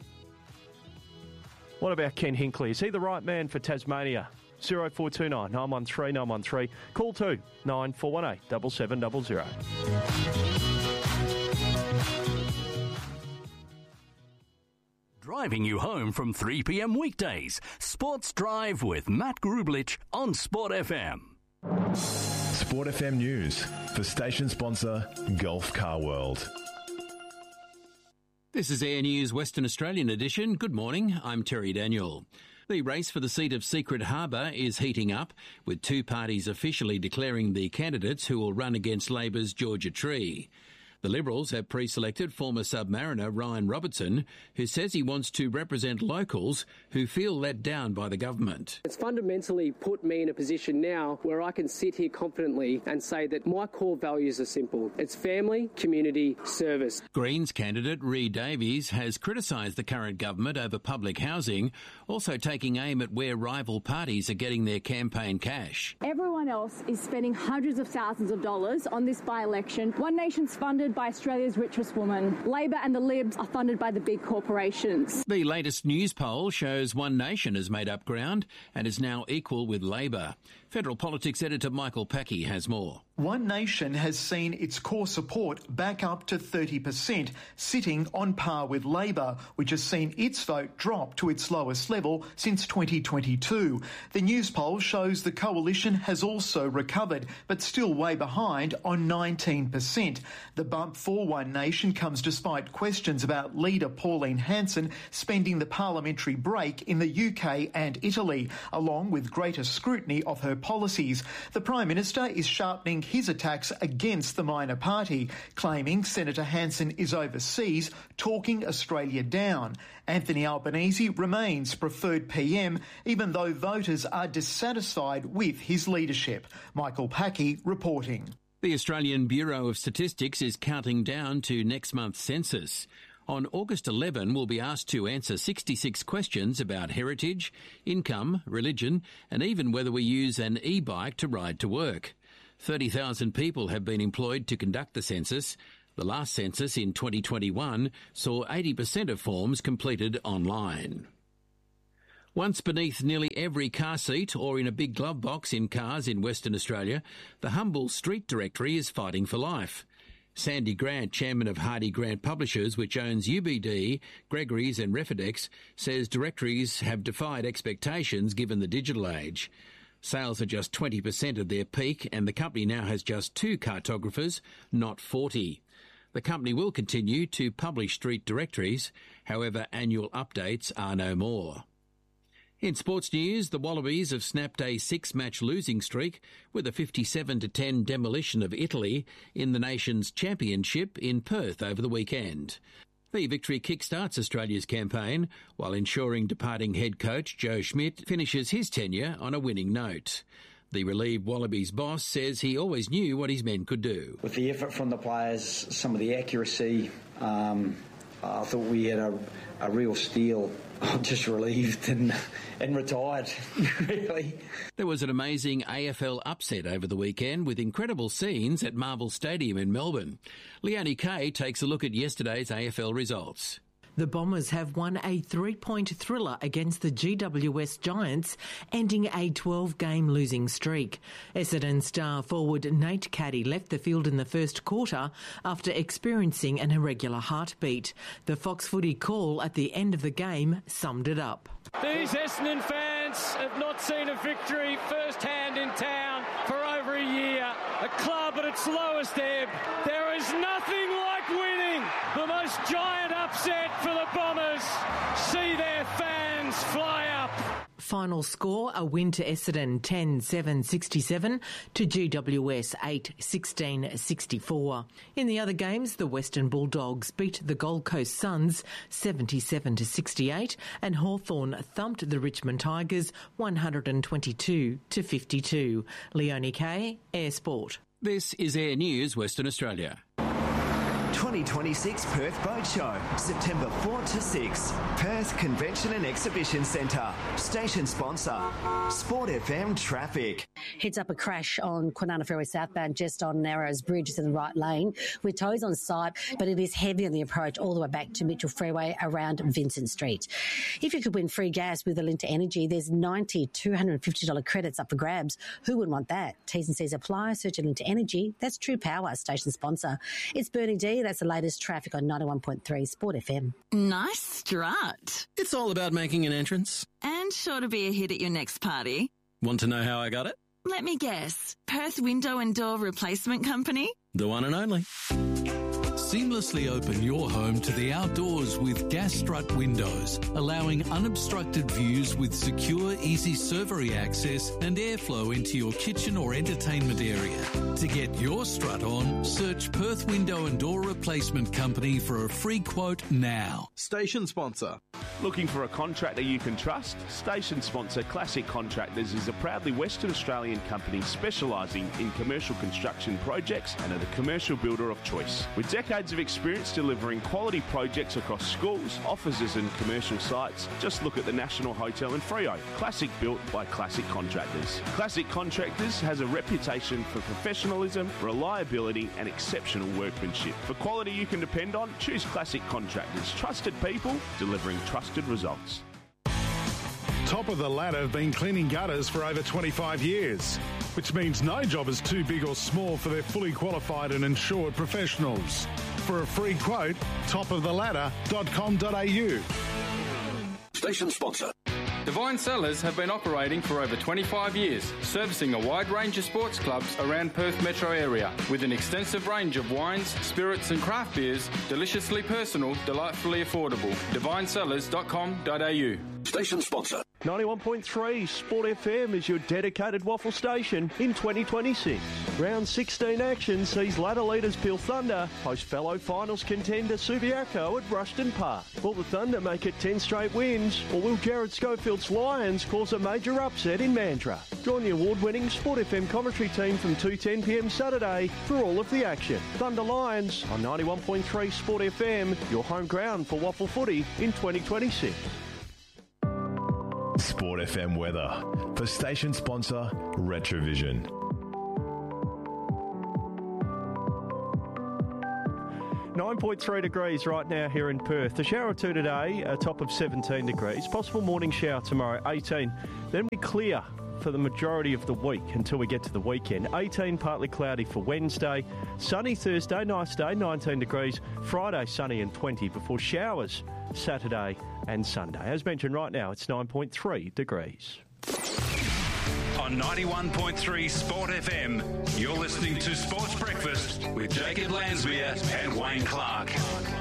What about Ken Hinkley? Is he the right man for Tasmania? oh four two nine, nine one three, nine one three. Call two nine four one eight, seven seven zero zero. Driving you home from three p.m. weekdays. Sports Drive with Matt Grublich on Sport F M. Sport F M News for station sponsor Gulf Car World. This is Air News Western Australian edition. Good morning, I'm Terry Daniel. The race for the seat of Secret Harbour is heating up, with two parties officially declaring the candidates who will run against Labor's Georgia Tree. The Liberals have pre-selected former Submariner Ryan Robertson, who says he wants to represent locals who feel let down by the government. It's fundamentally put me in a position now where I can sit here confidently and say that my core values are simple. It's family, community, service. Greens candidate Ree Davies has criticised the current government over public housing, also taking aim at where rival parties are getting their campaign cash. Everyone else is spending hundreds of thousands of dollars on this by-election. One Nation's funded by Australia's richest woman. Labor and the Libs are funded by the big corporations. The latest news poll shows One Nation has made up ground and is now equal with Labor. Federal Politics editor Michael Packey has more. One Nation has seen its core support back up to thirty percent, sitting on par with Labor, which has seen its vote drop to its lowest level since twenty twenty-two. The news poll shows the coalition has also recovered, but still way behind on nineteen percent. The bump for One Nation comes despite questions about leader Pauline Hanson spending the parliamentary break in the U K and Italy, along with greater scrutiny of her policies. The Prime Minister is sharpening his attacks against the minor party, claiming Senator Hanson is overseas, talking Australia down. Anthony Albanese remains preferred P M, even though voters are dissatisfied with his leadership. Michael Packey reporting. The Australian Bureau of Statistics is counting down to next month's census. On August eleventh, we'll be asked to answer sixty-six questions about heritage, income, religion, and even whether we use an e-bike to ride to work. thirty thousand people have been employed to conduct the census. The last census in twenty twenty-one saw eighty percent of forms completed online. Once beneath nearly every car seat or in a big glove box in cars in Western Australia, the Humble Street Directory is fighting for life. Sandy Grant, chairman of Hardy Grant Publishers, which owns U B D, Gregory's and Refidex, says directories have defied expectations given the digital age. Sales are just twenty percent of their peak, and the company now has just two cartographers, not forty. The company will continue to publish street directories, however annual updates are no more. In sports news, the Wallabies have snapped a six-match losing streak with a fifty-seven to ten demolition of Italy in the nation's championship in Perth over the weekend. The victory kickstarts Australia's campaign, while ensuring departing head coach Joe Schmidt finishes his tenure on a winning note. The relieved Wallabies boss says he always knew what his men could do. With the effort from the players, some of the accuracy, um, I thought we had a, a real steal. I'm just relieved and, and retired, really. There was an amazing A F L upset over the weekend with incredible scenes at Marvel Stadium in Melbourne. Leonie Kay takes a look at yesterday's A F L results. The Bombers have won a three-point thriller against the G W S Giants, ending a twelve-game losing streak. Essendon star forward Nate Caddy left the field in the first quarter after experiencing an irregular heartbeat. The Fox Footy call at the end of the game summed it up. These Essendon fans have not seen a victory firsthand in town for over a year. A club at its lowest ebb. There is nothing like winning the most giant upset for the Bombers. See their fans fly up. Final score, a win to Essendon ten seven sixty-seven to G W S eight sixteen sixty-four. In the other games, the Western Bulldogs beat the Gold Coast Suns seventy-seven to sixty-eight and Hawthorn thumped the Richmond Tigers one twenty-two to fifty-two. Leonie Kay, Air Sport. This is Air News Western Australia. twenty twenty-six Perth Boat Show, September fourth to sixth. Perth Convention and Exhibition Centre. Station sponsor, Sport F M Traffic. Heads up a crash on Kwinana Ferry southbound just on Narrows Bridge. It's in the right lane with tows on site, but it is heavy on the approach all the way back to Mitchell Freeway around Vincent Street. If you could win free gas with Alinta Energy, there's ninety two hundred fifty dollars credits up for grabs. Who wouldn't want that? T's and C's apply. Search Alinta Energy. That's True Power, station sponsor. It's Bernie D. That's the latest traffic on ninety-one point three Sport F M. Nice strut. It's all about making an entrance. And sure to be a hit at your next party. Want to know how I got it? Let me guess. Perth Window and Door Replacement Company? The one and only. Seamlessly open your home to the outdoors with Gas Strut Windows, allowing unobstructed views with secure, easy servery access and airflow into your kitchen or entertainment area. To get your strut on, search Perth Window and Door Replacement Company for a free quote now. Station sponsor. Looking for a contractor you can trust? Station sponsor Classic Contractors is a proudly Western Australian company specialising in commercial construction projects and are the commercial builder of choice. With decades of experience delivering quality projects across schools, offices and commercial sites, just look at the National Hotel in Freo. Classic built by Classic Contractors. Classic Contractors has a reputation for professionalism, reliability and exceptional workmanship. For quality you can depend on, choose Classic Contractors. Trusted people delivering trusted results. Top of the Ladder have been cleaning gutters for over twenty-five years, which means no job is too big or small for their fully qualified and insured professionals. For a free quote, top of the ladder dot com dot a u. Station sponsor. Divine Cellars have been operating for over twenty-five years, servicing a wide range of sports clubs around Perth metro area with an extensive range of wines, spirits and craft beers, deliciously personal, delightfully affordable. divine cellars dot com dot a u. Station sponsor. ninety-one point three Sport F M is your dedicated waffle station in twenty twenty-six. Round sixteen action sees ladder leaders Peel Thunder host fellow finals contender Subiaco at Rushton Park. Will the Thunder make it ten straight wins, or will Jared Schofield's Lions cause a major upset in Mandurah? Join the award-winning Sport F M commentary team from two ten p m Saturday for all of the action. Thunder Lions on ninety-one point three Sport F M, your home ground for waffle footy in twenty twenty-six. Sport F M weather for station sponsor Retrovision. nine point three degrees right now here in Perth. A shower or two today, a top of seventeen degrees. Possible morning shower tomorrow, eighteen. Then we clear for the majority of the week until we get to the weekend. eighteen, partly cloudy for Wednesday. Sunny Thursday, nice day, nineteen degrees. Friday, sunny and twenty before showers Saturday and Sunday. As mentioned right now, it's nine point three degrees. On ninety-one point three Sport F M, you're listening to Sports Breakfast with Jacob Lansmere and Wayne Clark.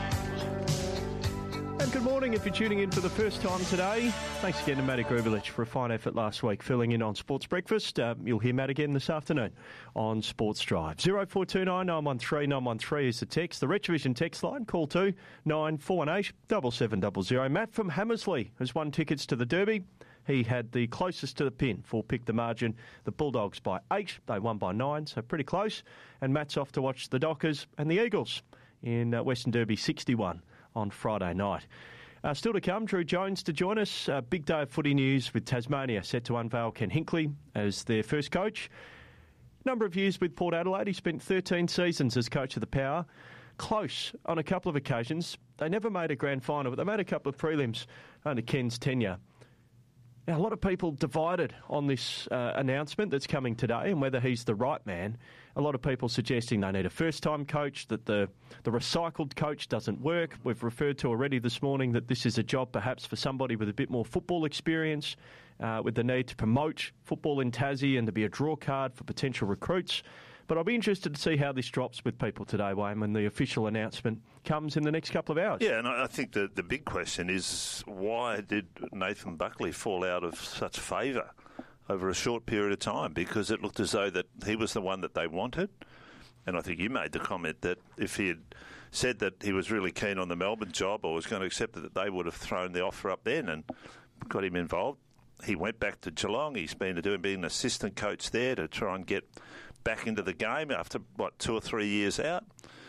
And good morning if you're tuning in for the first time today. Thanks again to Matty Grubelich for a fine effort last week filling in on Sports Breakfast. Uh, you'll hear Matt again this afternoon on Sports Drive. oh four two nine, nine one three, nine one three is the text. The Retrovision text line, call to nine four one eight, seven seven zero zero. Matt from Hammersley has won tickets to the Derby. He had the closest to the pin for Pick the Margin. The Bulldogs by eight. They won by nine, so pretty close. And Matt's off to watch the Dockers and the Eagles in uh, Western Derby sixty-one on Friday night. Uh, still to come, Drew Jones to join us. Uh, big day of footy news with Tasmania set to unveil Ken Hinkley as their first coach. Number of years with Port Adelaide. He spent thirteen seasons as coach of the Power. Close on a couple of occasions. They never made a grand final, but they made a couple of prelims under Ken's tenure. Now, a lot of people divided on this uh, announcement that's coming today and whether he's the right man. A lot of people suggesting they need a first-time coach, that the, the recycled coach doesn't work. We've referred to already this morning that this is a job perhaps for somebody with a bit more football experience, uh, with the need to promote football in Tassie and to be a draw card for potential recruits. But I'll be interested to see how this drops with people today, Wayne, when the official announcement comes in the next couple of hours. Yeah, and I think the, the big question is, why did Nathan Buckley fall out of such favour over a short period of time? Because it looked as though that he was the one that they wanted. And I think you made the comment that if he had said that he was really keen on the Melbourne job or was going to accept it, that they would have thrown the offer up then and got him involved. He went back to Geelong. He's been doing being an assistant coach there to try and get back into the game after, what, two or three years out.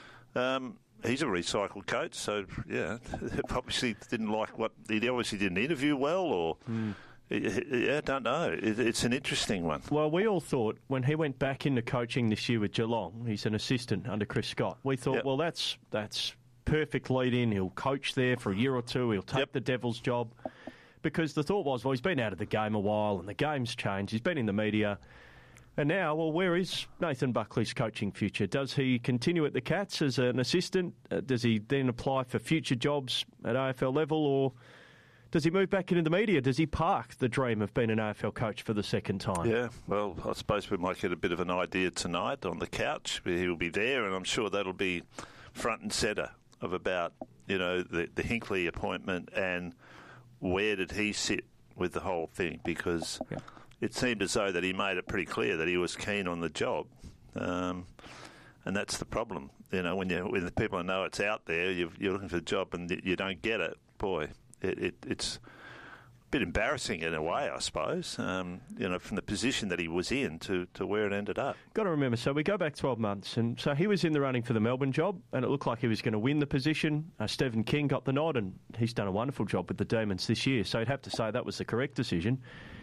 Um, he's a recycled coach, so, yeah, obviously didn't like what... He obviously didn't interview well, or... Mm. Yeah, I don't know. It, it's an interesting one. Well, we all thought when he went back into coaching this year with Geelong, he's an assistant under Chris Scott, we thought, yep. well, that's that's perfect lead-in. He'll coach there for a year or two. He'll take yep. the Devils job. Because the thought was, well, he's been out of the game a while and the game's changed. He's been in the media. And now, well, where is Nathan Buckley's coaching future? Does he continue at the Cats as an assistant? Uh, does he then apply for future jobs at A F L level, or does he move back into the media? Does he park the dream of being an A F L coach for the second time? Yeah, well, I suppose we might get a bit of an idea tonight on the couch. He'll be there, and I'm sure that'll be front and centre of about, you know, the, the Hinkley appointment and where did he sit with the whole thing, because... Yeah. It seemed as though that he made it pretty clear that he was keen on the job, um, and that's the problem. You know, when you when the people know it's out there, you're, you're looking for a job and you don't get it. Boy, it, it, it's a bit embarrassing in a way, I suppose. Um, you know, from the position that he was in to, to where it ended up. Got to remember, so we go back twelve months, and so he was in the running for the Melbourne job, and it looked like he was going to win the position. Uh, Stephen King got the nod, and he's done a wonderful job with the Demons this year. So you'd have to say that was the correct decision.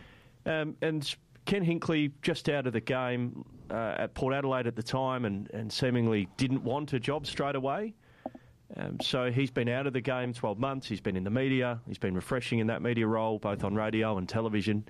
Um, and Ken Hinkley, just out of the game uh, at Port Adelaide at the time, and, and seemingly didn't want a job straight away. Um, so he's been out of the game twelve months. He's been in the media. He's been refreshing in that media role, both on radio and television.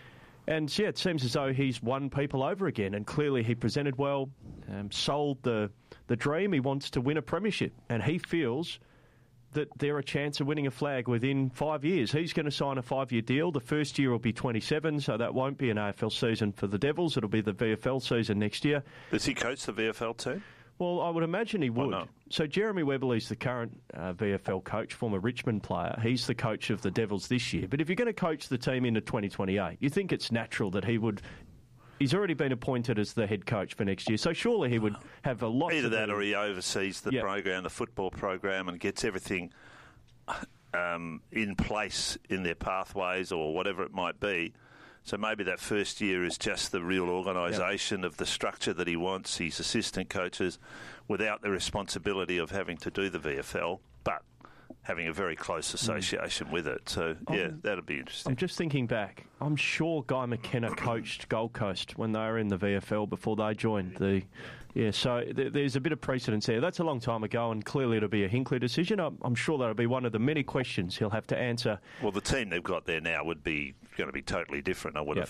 And, yeah, it seems as though he's won people over again. And clearly he presented well, um, sold the, the dream. He wants to win a premiership. And he feels that they're a chance of winning a flag within five years. He's going to sign a five-year deal. The first year will be twenty-seven, so that won't be an A F L season for the Devils. It'll be the V F L season next year. Does he coach the V F L too? Well, I would imagine he would. So Jeremy Webberley's the current uh, V F L coach, former Richmond player. He's the coach of the Devils this year. But if you're going to coach the team into twenty twenty-eight, you think it's natural that he would... He's already been appointed as the head coach for next year, so surely he would have a lot... Either to that do. or he oversees the yep. program, the football program, and gets everything um, in place in their pathways or whatever it might be. So maybe that first year is just the real organisation yep. of the structure that he wants, his assistant coaches, without the responsibility of having to do the V F L, but having a very close association mm. with it. So, yeah, um, that'd be interesting. I'm just thinking back. I'm sure Guy McKenna coached Gold Coast when they were in the V F L before they joined the... Yeah, so th- there's a bit of precedence there. That's a long time ago, and clearly it'll be a Hinckley decision. I'm, I'm sure that'll be one of the many questions he'll have to answer. Well, the team they've got there now would be going to be totally different, I would yep. have